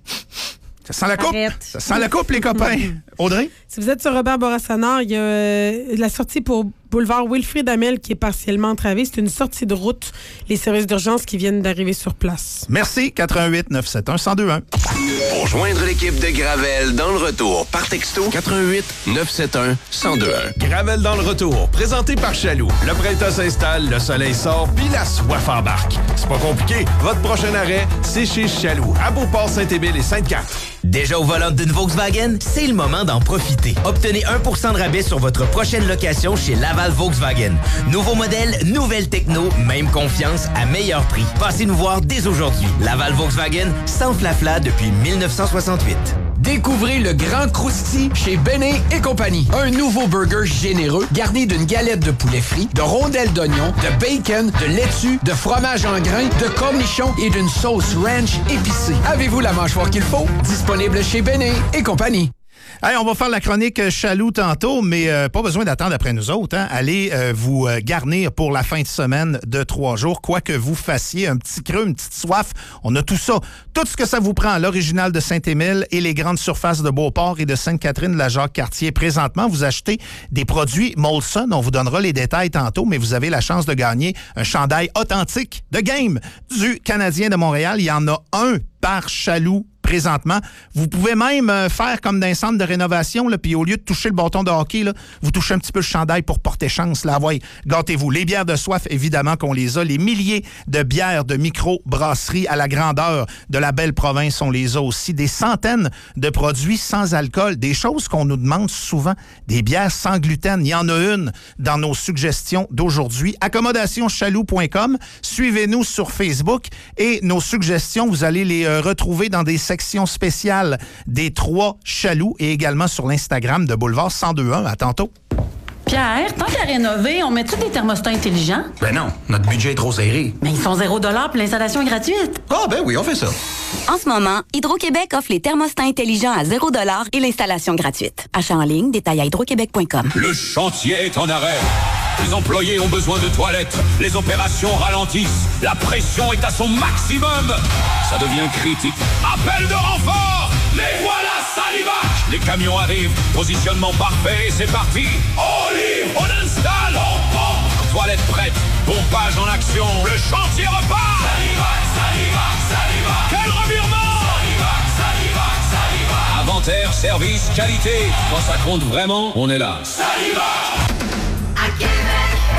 Ça sent la coupe. Ça sent la coupe, les copains. Audrey? Si vous êtes sur Robert Bourassa-Nord, il y a la sortie pour boulevard Wilfrid Hamel qui est partiellement entravée. C'est une sortie de route. Les services d'urgence qui viennent d'arriver sur place. Merci. 88 971 1021. Pour joindre l'équipe de Gravel dans le retour, par texto 88 971 1021. Gravel dans le retour, présenté par Chaloux. Le printemps s'installe, le soleil sort, puis la soif embarque. C'est pas compliqué. Votre prochain arrêt, c'est chez Chaloux, à Beauport, Saint-Émile et Sainte-Catherine. Déjà au volant d'une Volkswagen, c'est le moment d'en profiter. Obtenez 1% de rabais sur votre prochaine location chez Laval Volkswagen. Nouveau modèle, nouvelle techno, même confiance à meilleur prix. Passez nous voir dès aujourd'hui. Laval Volkswagen, sans flafla depuis 1968. Découvrez le Grand Crousti chez Béné et compagnie. Un nouveau burger généreux garni d'une galette de poulet frit, de rondelles d'oignon, de bacon, de laitue, de fromage en grains, de cornichons et d'une sauce ranch épicée. Avez-vous la mâchoire qu'il faut? Disponible chez Béné et compagnie. Hey, on va faire la chronique Chaloux tantôt, mais pas besoin d'attendre après nous autres. Hein? Allez vous garnir pour la fin de semaine de 3 jours. Quoi que vous fassiez, un petit creux, une petite soif, on a tout ça. Tout ce que ça vous prend, l'original de Saint-Émile et les grandes surfaces de Beauport et de Sainte-Catherine de la Jacques-Cartier. Présentement, vous achetez des produits Molson. On vous donnera les détails tantôt, mais vous avez la chance de gagner un chandail authentique de game du Canadien de Montréal. Il y en a un par Chaloux présentement. Vous pouvez même faire comme dans un centre de rénovation, puis au lieu de toucher le bâton de hockey, là, vous touchez un petit peu le chandail pour porter chance. Là, ouais, gâtez-vous. Les bières de soif, évidemment qu'on les a. Les milliers de bières de micro-brasserie à la grandeur de la belle province, on les a aussi. Des centaines de produits sans alcool. Des choses qu'on nous demande souvent. Des bières sans gluten. Il y en a une dans nos suggestions d'aujourd'hui. Accommodationchaloux.com. Suivez-nous sur Facebook et nos suggestions, vous allez les retrouver dans des sections spéciales des 3 Chaloux et également sur l'Instagram de Boulevard 1021. À tantôt. Pierre, tant qu'à rénover, on met-tu des thermostats intelligents? Ben non, notre budget est trop serré. Mais ils sont 0$ puis l'installation est gratuite. Ah ben oui, on fait ça. En ce moment, Hydro-Québec offre les thermostats intelligents à 0$ et l'installation gratuite. Achat en ligne, détail à hydroquebec.com. Le chantier est en arrêt. Les employés ont besoin de toilettes. Les opérations ralentissent. La pression est à son maximum. Ça devient critique. Appel de renfort! Les voilà, Salivac! Les camions arrivent. Positionnement parfait et c'est parti. On livre, on installe, on pompe. Toilettes prêtes. Pompage en action. Le chantier repart! Salivac, Salivac, Salivac. Quel revirement! Salivac, Salivac, Salivac. Inventaire, service, qualité. Quand ça compte vraiment, on est là. Salivac! À Québec,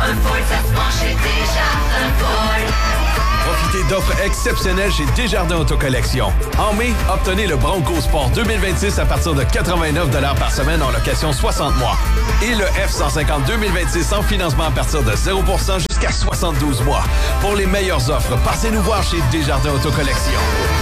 Un Ford, ça se prend chez Desjardins Ford. Profitez d'offres exceptionnelles chez Desjardins Autocollection. En mai, obtenez le Bronco Sport 2026 à partir de 89 $ par semaine en location 60 mois. Et le F-150 2026 en financement à partir de 0% jusqu'à 72 mois. Pour les meilleures offres, passez-nous voir chez Desjardins Autocollection.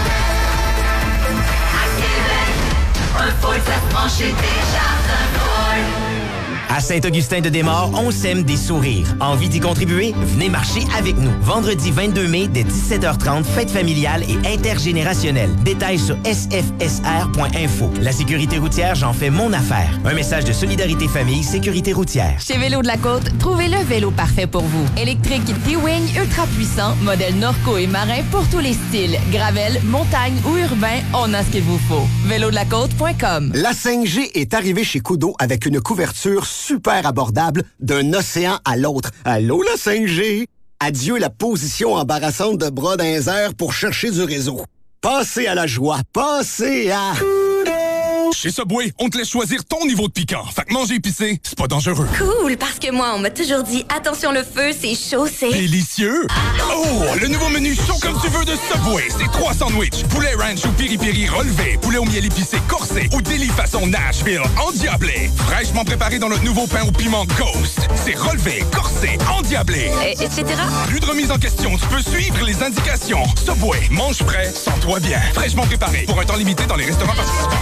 À Québec, un Ford, ça se prend chez Desjardins Ford. À Saint-Augustin-de-Desmaures, on sème des sourires. Envie d'y contribuer? Venez marcher avec nous. Vendredi 22 mai, dès 17h30, fête familiale et intergénérationnelle. Détails sur sfsr.info. La sécurité routière, j'en fais mon affaire. Un message de Solidarité Famille, Sécurité routière. Chez Vélo de la Côte, trouvez le vélo parfait pour vous. Électrique T-Wing ultra puissant, modèle Norco et marin pour tous les styles. Gravel, montagne ou urbain, on a ce qu'il vous faut. Vélodelacote.com. La 5G est arrivée chez Kudo avec une couverture super abordable d'un océan à l'autre. Allô, la 5G? Adieu la position embarrassante de bras dans les airs pour chercher du réseau. Passez à la joie. Passez à... Chez Subway, on te laisse choisir ton niveau de piquant. Fait que manger épicé, c'est pas dangereux. Cool, parce que moi, on m'a toujours dit, attention le feu, c'est chaud, c'est... Délicieux! Oh, le nouveau menu chaud comme tu veux de Subway. C'est 3 sandwichs. Poulet ranch ou piri-piri relevé. Poulet au miel épicé corsé. Ou délit façon Nashville endiablé. Fraîchement préparé dans notre nouveau pain au piment Ghost. C'est relevé, corsé, endiablé. Etc. Plus de remise en question. Tu peux suivre les indications. Subway, mange frais, sens-toi bien. Fraîchement préparé. Pour un temps limité dans les restaurants participants.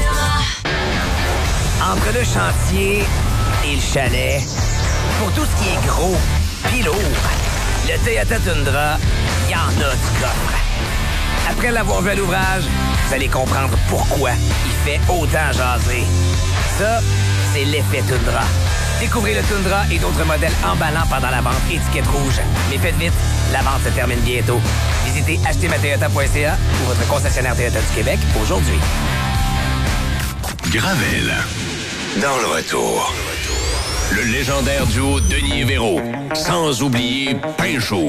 Entre le chantier et le chalet, pour tout ce qui est gros pis lourd, le Toyota Tundra, y en a du coffre. Après l'avoir vu à l'ouvrage, vous allez comprendre pourquoi il fait autant jaser. Ça, c'est l'effet Tundra. Découvrez le Tundra et d'autres modèles emballants pendant la vente étiquette rouge. Mais faites vite, la vente se termine bientôt. Visitez achetermatoyota.ca ou votre concessionnaire Toyota du Québec aujourd'hui. Gravel. Dans le retour. Le légendaire duo Denis et Véro. Sans oublier Pinchot.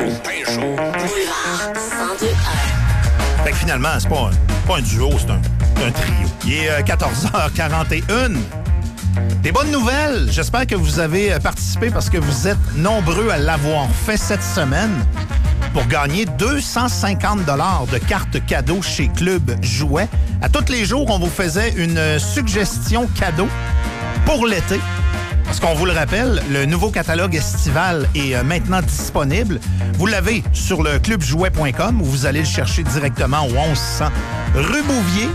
Fait que finalement, c'est pas un duo, c'est un trio. Il est 14h41. Des bonnes nouvelles. J'espère que vous avez participé parce que vous êtes nombreux à l'avoir fait cette semaine pour gagner 250 $ de cartes cadeaux chez Club Jouet. À tous les jours, on vous faisait une suggestion cadeau pour l'été. Parce qu'on vous le rappelle, le nouveau catalogue estival est maintenant disponible. Vous l'avez sur le clubjouet.com où vous allez le chercher directement au 1100 rue Bouvier.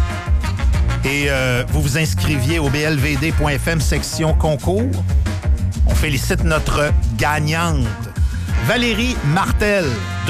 Et vous vous inscriviez au blvd.fm section concours. On félicite notre gagnante, Valérie Martel,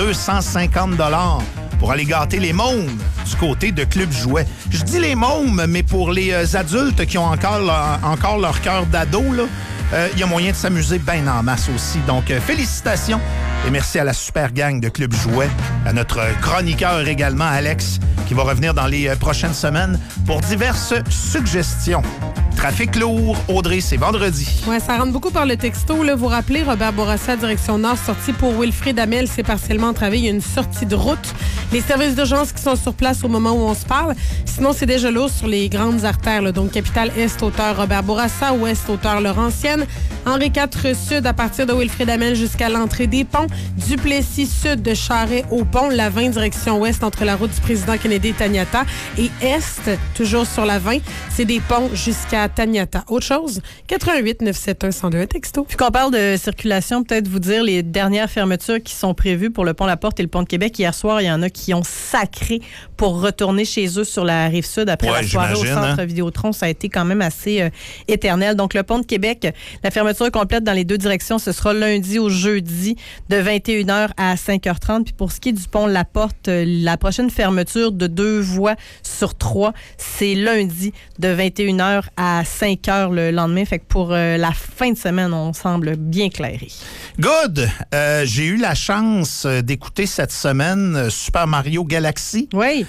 250 $ pour aller gâter les mômes du côté de Club Jouet. Je dis les mômes, mais pour les adultes qui ont encore leur cœur d'ado, il y a moyen de s'amuser bien en masse aussi. Donc, félicitations et merci à la super gang de Club Jouet, à notre chroniqueur également, Alex, qui va revenir dans les prochaines semaines pour diverses suggestions. Trafic lourd, Audrey, c'est vendredi. Oui, ça rentre beaucoup par le texto. Là. Vous rappelez, Robert Bourassa, direction Nord, sortie pour Wilfrid Hamel, c'est partiellement entravé. Il y a une sortie de route. Les services d'urgence qui sont sur place au moment où on se parle. Sinon, c'est déjà lourd sur les grandes artères. Là. Donc, Capitale-Est, hauteur Robert Bourassa, Ouest, hauteur Laurentienne. Henri IV Sud, à partir de Wilfrid Hamel jusqu'à l'entrée des ponts. Duplessis Sud de Charest au pont. La 20, direction Ouest, entre la route du président Kennedy et Taniata. Et Est, toujours sur la 20, c'est des ponts jusqu'à Taniata. Autre chose, 88 971 102 texto. Puis qu'on parle de circulation, peut-être vous dire les dernières fermetures qui sont prévues pour le pont La Porte et le pont de Québec. Hier soir, il y en a qui ont sacré pour retourner chez eux sur la Rive-Sud après la soirée au centre Vidéotron. Ça a été quand même assez éternel. Donc, le pont de Québec, la fermeture complète dans les deux directions, ce sera lundi au jeudi de 21h à 5h30. Puis pour ce qui est du pont La Porte, la prochaine fermeture de 2 voies sur 3, c'est lundi de 21h à 5h le lendemain. Fait que pour la fin de semaine, on semble bien éclairé. Good! J'ai eu la chance d'écouter cette semaine Super Mario Galaxy. Oui.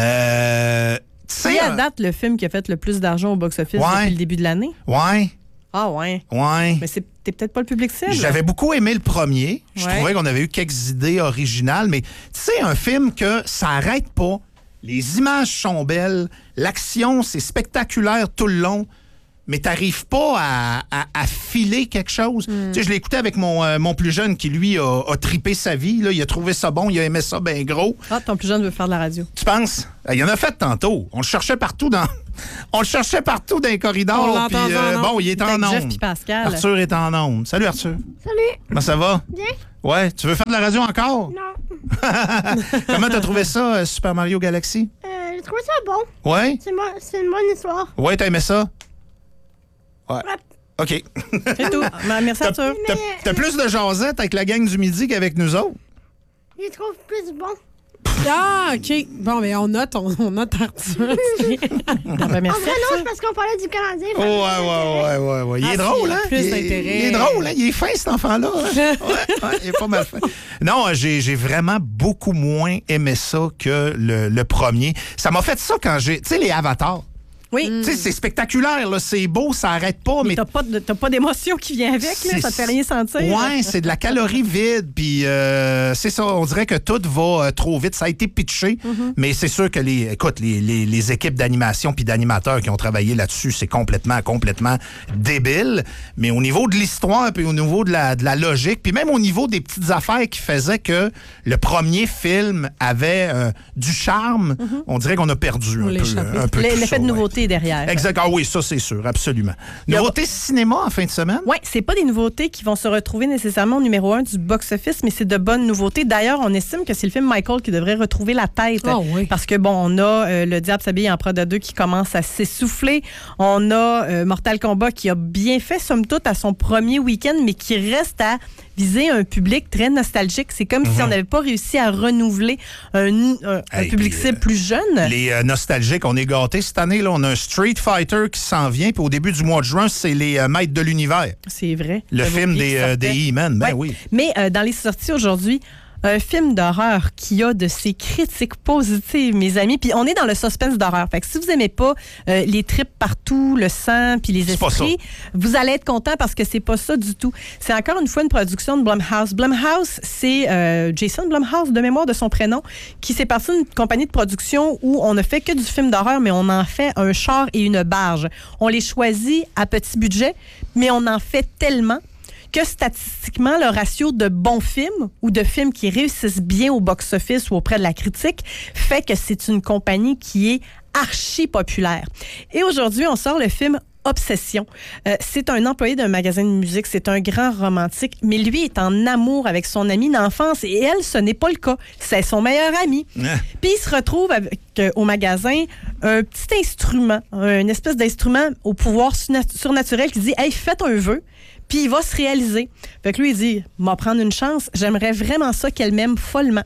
C'est à date le film qui a fait le plus d'argent au box-office depuis le début de l'année? Ouais. Ah ouais? Ouais. Mais t'es peut-être pas le public cible. J'avais beaucoup aimé le premier. Je trouvais qu'on avait eu quelques idées originales, mais tu sais, un film que ça arrête pas. Les images sont belles. L'action, c'est spectaculaire tout le long. mais t'arrives pas à filer quelque chose. Tu sais, je l'ai écouté avec mon plus jeune qui, lui, a tripé sa vie. Là. Il a trouvé ça bon, il a aimé ça bien gros. Ah, ton plus jeune veut faire de la radio. Tu penses? Il en a fait tantôt. On le cherchait partout dans les corridors. Puis, bon, il est en ondes. Jeff puis Pascal. Arthur est en ondes. Salut, Arthur. Salut. Comment ça va? Bien. Ouais, tu veux faire de la radio encore? Non. Comment t'as trouvé ça, Super Mario Galaxy? J'ai trouvé ça bon. Ouais? C'est une bonne histoire. Ouais, t'as aimé ça? Ouais. OK. C'est tout. Merci, Arthur. T'as plus de jasette avec la gang du midi qu'avec nous autres? Je les trouve plus bon. Ah, OK. Bon, mais on note Arthur. Merci, en vrai, non, c'est parce qu'on parlait du Canadien. Ouais. Il est drôle, hein? Plus d'intérêt. Il est drôle, hein? Il est fin, cet enfant-là. Hein? Ouais, il est pas mal fin. Non, j'ai vraiment beaucoup moins aimé ça que le premier. Ça m'a fait ça quand j'ai... Tu sais, les avatars. Oui. Tu sais, c'est spectaculaire, là. C'est beau, ça arrête pas. Mais t'as pas d'émotion qui vient avec, là. Ça te fait rien sentir. Ouais, c'est de la calorie vide. Puis c'est ça, on dirait que tout va trop vite. Ça a été pitché, mais c'est sûr que les équipes d'animation puis d'animateurs qui ont travaillé là-dessus, c'est complètement débile. Mais au niveau de l'histoire, puis au niveau de la logique, puis même au niveau des petites affaires qui faisaient que le premier film avait du charme, on dirait qu'on a perdu un peu l'effet de nouveauté derrière. Exact. Ah oui, ça, c'est sûr, absolument. Nouveautés cinéma en fin de semaine? Oui, c'est pas des nouveautés qui vont se retrouver nécessairement au numéro 1 du box-office, mais c'est de bonnes nouveautés. D'ailleurs, on estime que c'est le film Michael qui devrait retrouver la tête. Oh oui. Parce que, bon, on a Le Diable s'habille en Prada 2 qui commence à s'essouffler. On a Mortal Kombat qui a bien fait, somme toute, à son premier week-end, mais qui reste à viser un public très nostalgique. C'est comme si on n'avait pas réussi à renouveler un public cible plus jeune. Les nostalgiques, on est gâtés. Cette année, là, on a un Street Fighter qui s'en vient. Puis au début du mois de juin, c'est les Maîtres de l'univers. C'est vrai. Le film des E-Men. Ben oui. Mais dans les sorties aujourd'hui, un film d'horreur qui a de ses critiques positives, mes amis. Puis on est dans le suspense d'horreur. Fait que si vous aimez pas les tripes partout, le sang, puis les esprits, vous allez être content parce que c'est pas ça du tout. C'est encore une fois une production de Blumhouse. Blumhouse, c'est Jason Blumhouse, de mémoire de son prénom, qui s'est parti d'une compagnie de production où on ne fait que du film d'horreur, mais on en fait un char et une barge. On les choisit à petit budget, mais on en fait tellement que statistiquement, le ratio de bons films ou de films qui réussissent bien au box-office ou auprès de la critique fait que c'est une compagnie qui est archi populaire. Et aujourd'hui, on sort le film Obsession. C'est un employé d'un magasin de musique, c'est un grand romantique, mais lui est en amour avec son amie d'enfance et elle, ce n'est pas le cas. C'est son meilleur ami. Puis il se retrouve avec, au magasin un petit instrument, une espèce d'instrument au pouvoir surnaturel qui dit « Hey, faites un vœu ». Puis il va se réaliser. Fait que lui, il dit, m'en prendre une chance, j'aimerais vraiment ça qu'elle m'aime follement.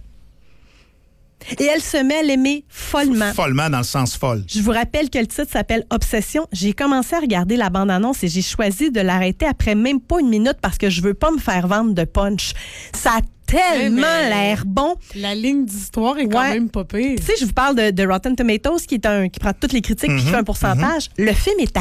Et elle se met à l'aimer follement. Follement dans le sens folle. Je vous rappelle que le titre s'appelle Obsession. J'ai commencé à regarder la bande-annonce et j'ai choisi de l'arrêter après même pas une minute parce que je veux pas me faire vendre de punch. Ça a tellement l'air bon. La ligne d'histoire est quand même pas pire. Tu sais, je vous parle de Rotten Tomatoes, qui prend toutes les critiques et qui fait un pourcentage. Le film est à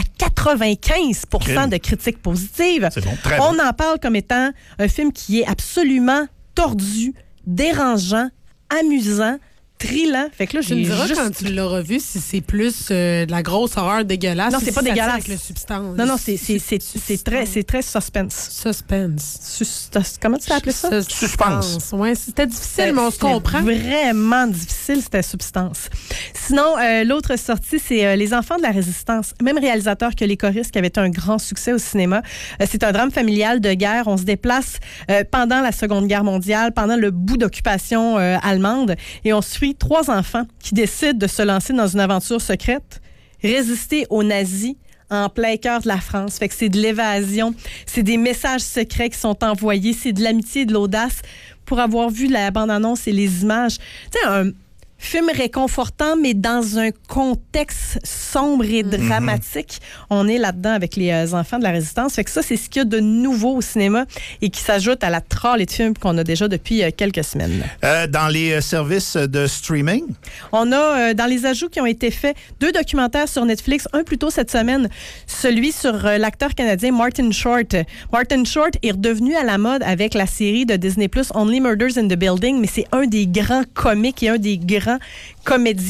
95% de critiques positives. C'est bon, très On bon. en parle comme étant un film qui est absolument tordu, dérangeant, amusant, thrillant. Fait que là, tu me diras quand tu l'auras vu si c'est plus de la grosse horreur dégueulasse. Non, c'est pas dégueulasse. Avec le substance. Non, c'est très suspense. Comment tu t'as appelé ça? Suspense. Ouais, c'était difficile, mais on se comprend. Vraiment difficile, c'était substance. Sinon, l'autre sortie, c'est Les Enfants de la Résistance. Même réalisateur que Les Choristes, qui avait été un grand succès au cinéma. C'est un drame familial de guerre. On se déplace pendant la Seconde Guerre mondiale, pendant le bout d'occupation allemande, et on suit 3 enfants qui décident de se lancer dans une aventure secrète, résister aux nazis en plein cœur de la France. Fait que c'est de l'évasion, c'est des messages secrets qui sont envoyés, c'est de l'amitié et de l'audace. Pour avoir vu la bande-annonce et les images, tu sais, un film réconfortant, mais dans un contexte sombre et dramatique. On est là-dedans avec les enfants de la Résistance. Fait que ça, c'est ce qu'il y a de nouveau au cinéma et qui s'ajoute à la tralée de films qu'on a déjà depuis quelques semaines. Dans les services de streaming? On a, dans les ajouts qui ont été faits, 2 documentaires sur Netflix. Un plus tôt cette semaine, celui sur l'acteur canadien Martin Short. Martin Short est redevenu à la mode avec la série de Disney+, Only Murders in the Building, mais c'est un des grands comiques et un des grands comédiens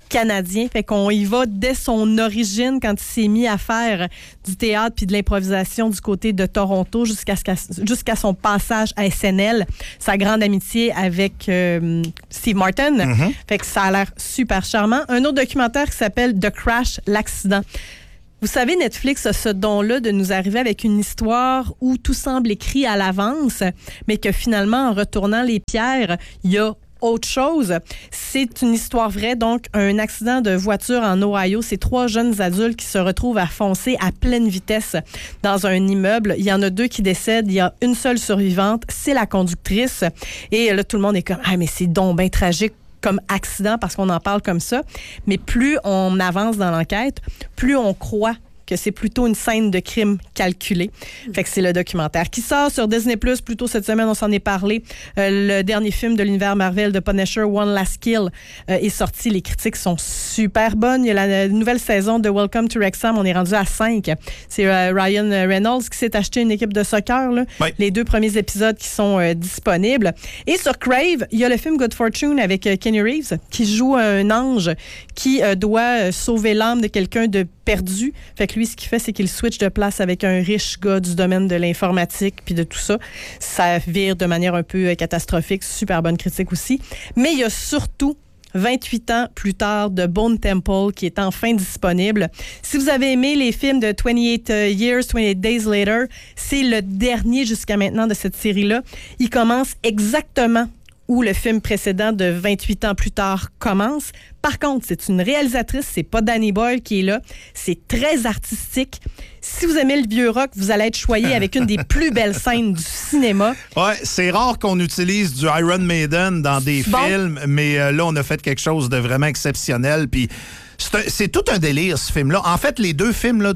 canadien. Fait qu'on y va dès son origine quand il s'est mis à faire du théâtre puis de l'improvisation du côté de Toronto jusqu'à son passage à SNL. Sa grande amitié avec Steve Martin. Mm-hmm. Fait que ça a l'air super charmant. Un autre documentaire qui s'appelle The Crash, l'accident. Vous savez, Netflix a ce don-là de nous arriver avec une histoire où tout semble écrit à l'avance, mais que finalement, en retournant les pierres, il y a autre chose. C'est une histoire vraie, donc un accident de voiture en Ohio. C'est 3 jeunes adultes qui se retrouvent à foncer à pleine vitesse dans un immeuble. Il y en a 2 qui décèdent. Il y a une seule survivante. C'est la conductrice. Et là, tout le monde est comme « Ah, mais c'est donc bien tragique comme accident parce qu'on en parle comme ça. » Mais plus on avance dans l'enquête, plus on croit que c'est plutôt une scène de crime calculée. Fait que c'est le documentaire qui sort sur Disney+. Plus tôt cette semaine, on s'en est parlé. Le dernier film de l'univers Marvel de Punisher, One Last Kill, est sorti. Les critiques sont super bonnes. Il y a la nouvelle saison de Welcome to Wrexham. On est rendu à 5. C'est Ryan Reynolds qui s'est acheté une équipe de soccer. Là. Oui. Les 2 premiers épisodes qui sont disponibles. Et sur Crave, il y a le film Good Fortune avec Keanu Reeves qui joue un ange qui doit sauver l'âme de quelqu'un de perdu. Fait que lui, ce qu'il fait, c'est qu'il switch de place avec un riche gars du domaine de l'informatique puis de tout ça. Ça vire de manière un peu catastrophique. Super bonne critique aussi. Mais il y a surtout 28 ans plus tard de Bone Temple qui est enfin disponible. Si vous avez aimé les films de 28 Years, 28 Days Later, c'est le dernier jusqu'à maintenant de cette série-là. Il commence exactement où le film précédent de 28 ans plus tard commence. Par contre, c'est une réalisatrice, c'est pas Danny Boyle qui est là. C'est très artistique. Si vous aimez le vieux rock, vous allez être choyé avec une des plus belles scènes du cinéma. Ouais, c'est rare qu'on utilise du Iron Maiden dans des films, mais là, on a fait quelque chose de vraiment exceptionnel. Puis c'est tout un délire, ce film-là. En fait, les 2 films, là,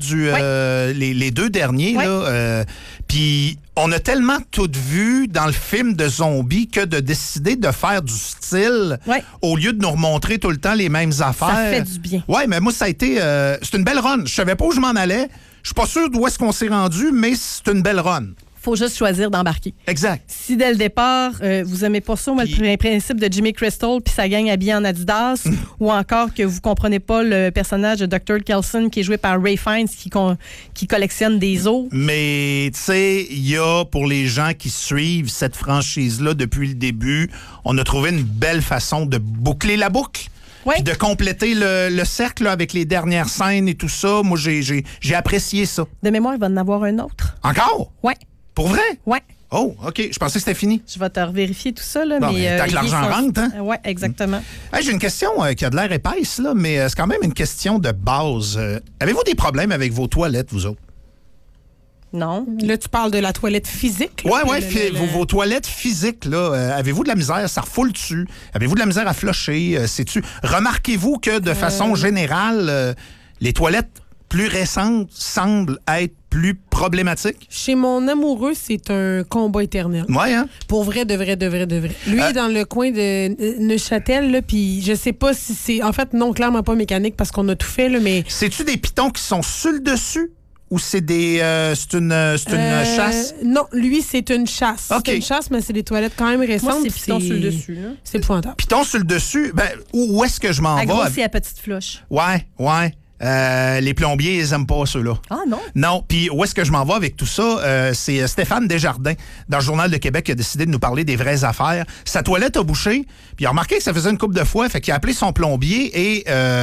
les 2 derniers, là, puis on a tellement tout vu dans le film de zombies que de décider de faire du style au lieu de nous remontrer tout le temps les mêmes affaires. Ça fait du bien. Oui, mais moi, ça a été... c'est une belle run. Je savais pas où je m'en allais. Je suis pas sûr d'où est-ce qu'on s'est rendu, mais c'est une belle run. Faut juste choisir d'embarquer. Exact. Si dès le départ, vous aimez pas ça, le principe de Jimmy Crystal puis sa gang habillée en Adidas, ou encore que vous comprenez pas le personnage de Dr. Kelson qui est joué par Ray Fiennes qui collectionne des os. Mais tu sais, il y a pour les gens qui suivent cette franchise-là depuis le début, on a trouvé une belle façon de boucler la boucle. Puis de compléter le cercle là, avec les dernières scènes et tout ça. Moi, j'ai apprécié ça. De mémoire, il va en avoir un autre. Encore? Oui. Pour vrai? Oui. Oh, OK. Je pensais que c'était fini. Je vais te revérifier tout ça. Là, bon, mais tant que l'argent rentre, hein? Oui, exactement. Hey, j'ai une question qui a de l'air épaisse, là, mais c'est quand même une question de base. Avez-vous des problèmes avec vos toilettes, vous autres? Non. Là, tu parles de la toilette physique? Oui, vos toilettes physiques, là, avez-vous de la misère? Ça refoule dessus? Avez-vous de la misère à flusher? Remarquez-vous que, de façon générale, les toilettes plus récentes semblent être plus problématiques? Chez mon amoureux, c'est un combat éternel. Oui, hein? Pour vrai, de vrai. Lui est dans le coin de Neuchâtel, là, puis je sais pas si c'est... En fait, non, clairement pas mécanique parce qu'on a tout fait, là, mais... C'est-tu des pitons qui sont sur le dessus? Ou c'est des c'est une chasse? Non, lui, c'est une chasse. Okay. C'est une chasse, mais c'est des toilettes quand même récentes. Moi, c'est piton sur le dessus. Là. C'est épouvantable. Piton sur le dessus? Ben, où est-ce que je m'en vais? Gros, c'est à petite floche. Ouais. Les plombiers, ils aiment pas ceux-là. Ah non? Non. Puis où est-ce que je m'en vais avec tout ça? C'est Stéphane Desjardins, dans le Journal de Québec, qui a décidé de nous parler des vraies affaires. Sa toilette a bouché, puis il a remarqué que ça faisait une couple de fois, fait qu'il a appelé son plombier et...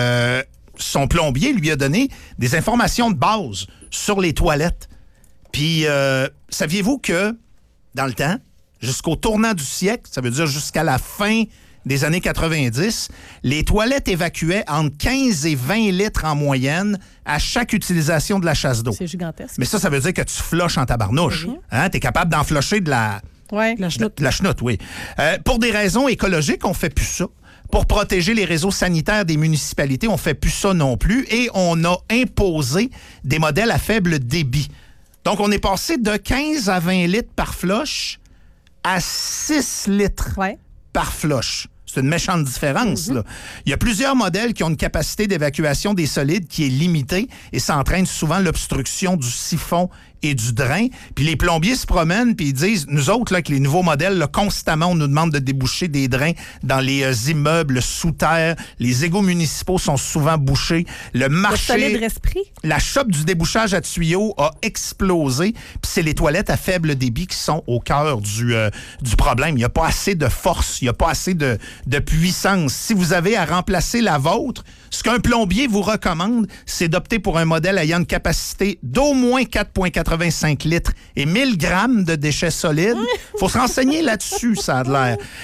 son plombier lui a donné des informations de base sur les toilettes. Puis, saviez-vous que, dans le temps, jusqu'au tournant du siècle, ça veut dire jusqu'à la fin des années 90, les toilettes évacuaient entre 15 et 20 litres en moyenne à chaque utilisation de la chasse d'eau. C'est gigantesque. Mais ça veut dire que tu flushes en tabarnouche. Hein? Tu es capable d'en flusher de la... Ouais. La chenoute. La chenoute, oui. Pour des raisons écologiques, on fait plus ça. Pour protéger les réseaux sanitaires des municipalités, on fait plus ça non plus. Et on a imposé des modèles à faible débit. Donc, on est passé de 15 à 20 litres par flush à 6 litres par flush. C'est une méchante différence. Là. Il y a plusieurs modèles qui ont une capacité d'évacuation des solides qui est limitée et ça entraîne souvent l'obstruction du siphon et du drain. Puis les plombiers se promènent puis ils disent, nous autres, là, avec les nouveaux modèles, là, constamment, on nous demande de déboucher des drains dans les immeubles sous terre. Les égouts municipaux sont souvent bouchés. Le marché... Le solide esprit. La shop du débouchage à tuyaux a explosé. Puis c'est les toilettes à faible débit qui sont au cœur du problème. Il n'y a pas assez de force, il n'y a pas assez de puissance. Si vous avez à remplacer la vôtre, ce qu'un plombier vous recommande, c'est d'opter pour un modèle ayant une capacité d'au moins 4,85 litres et 1000 grammes de déchets solides. Faut se renseigner là-dessus, ça a l'air.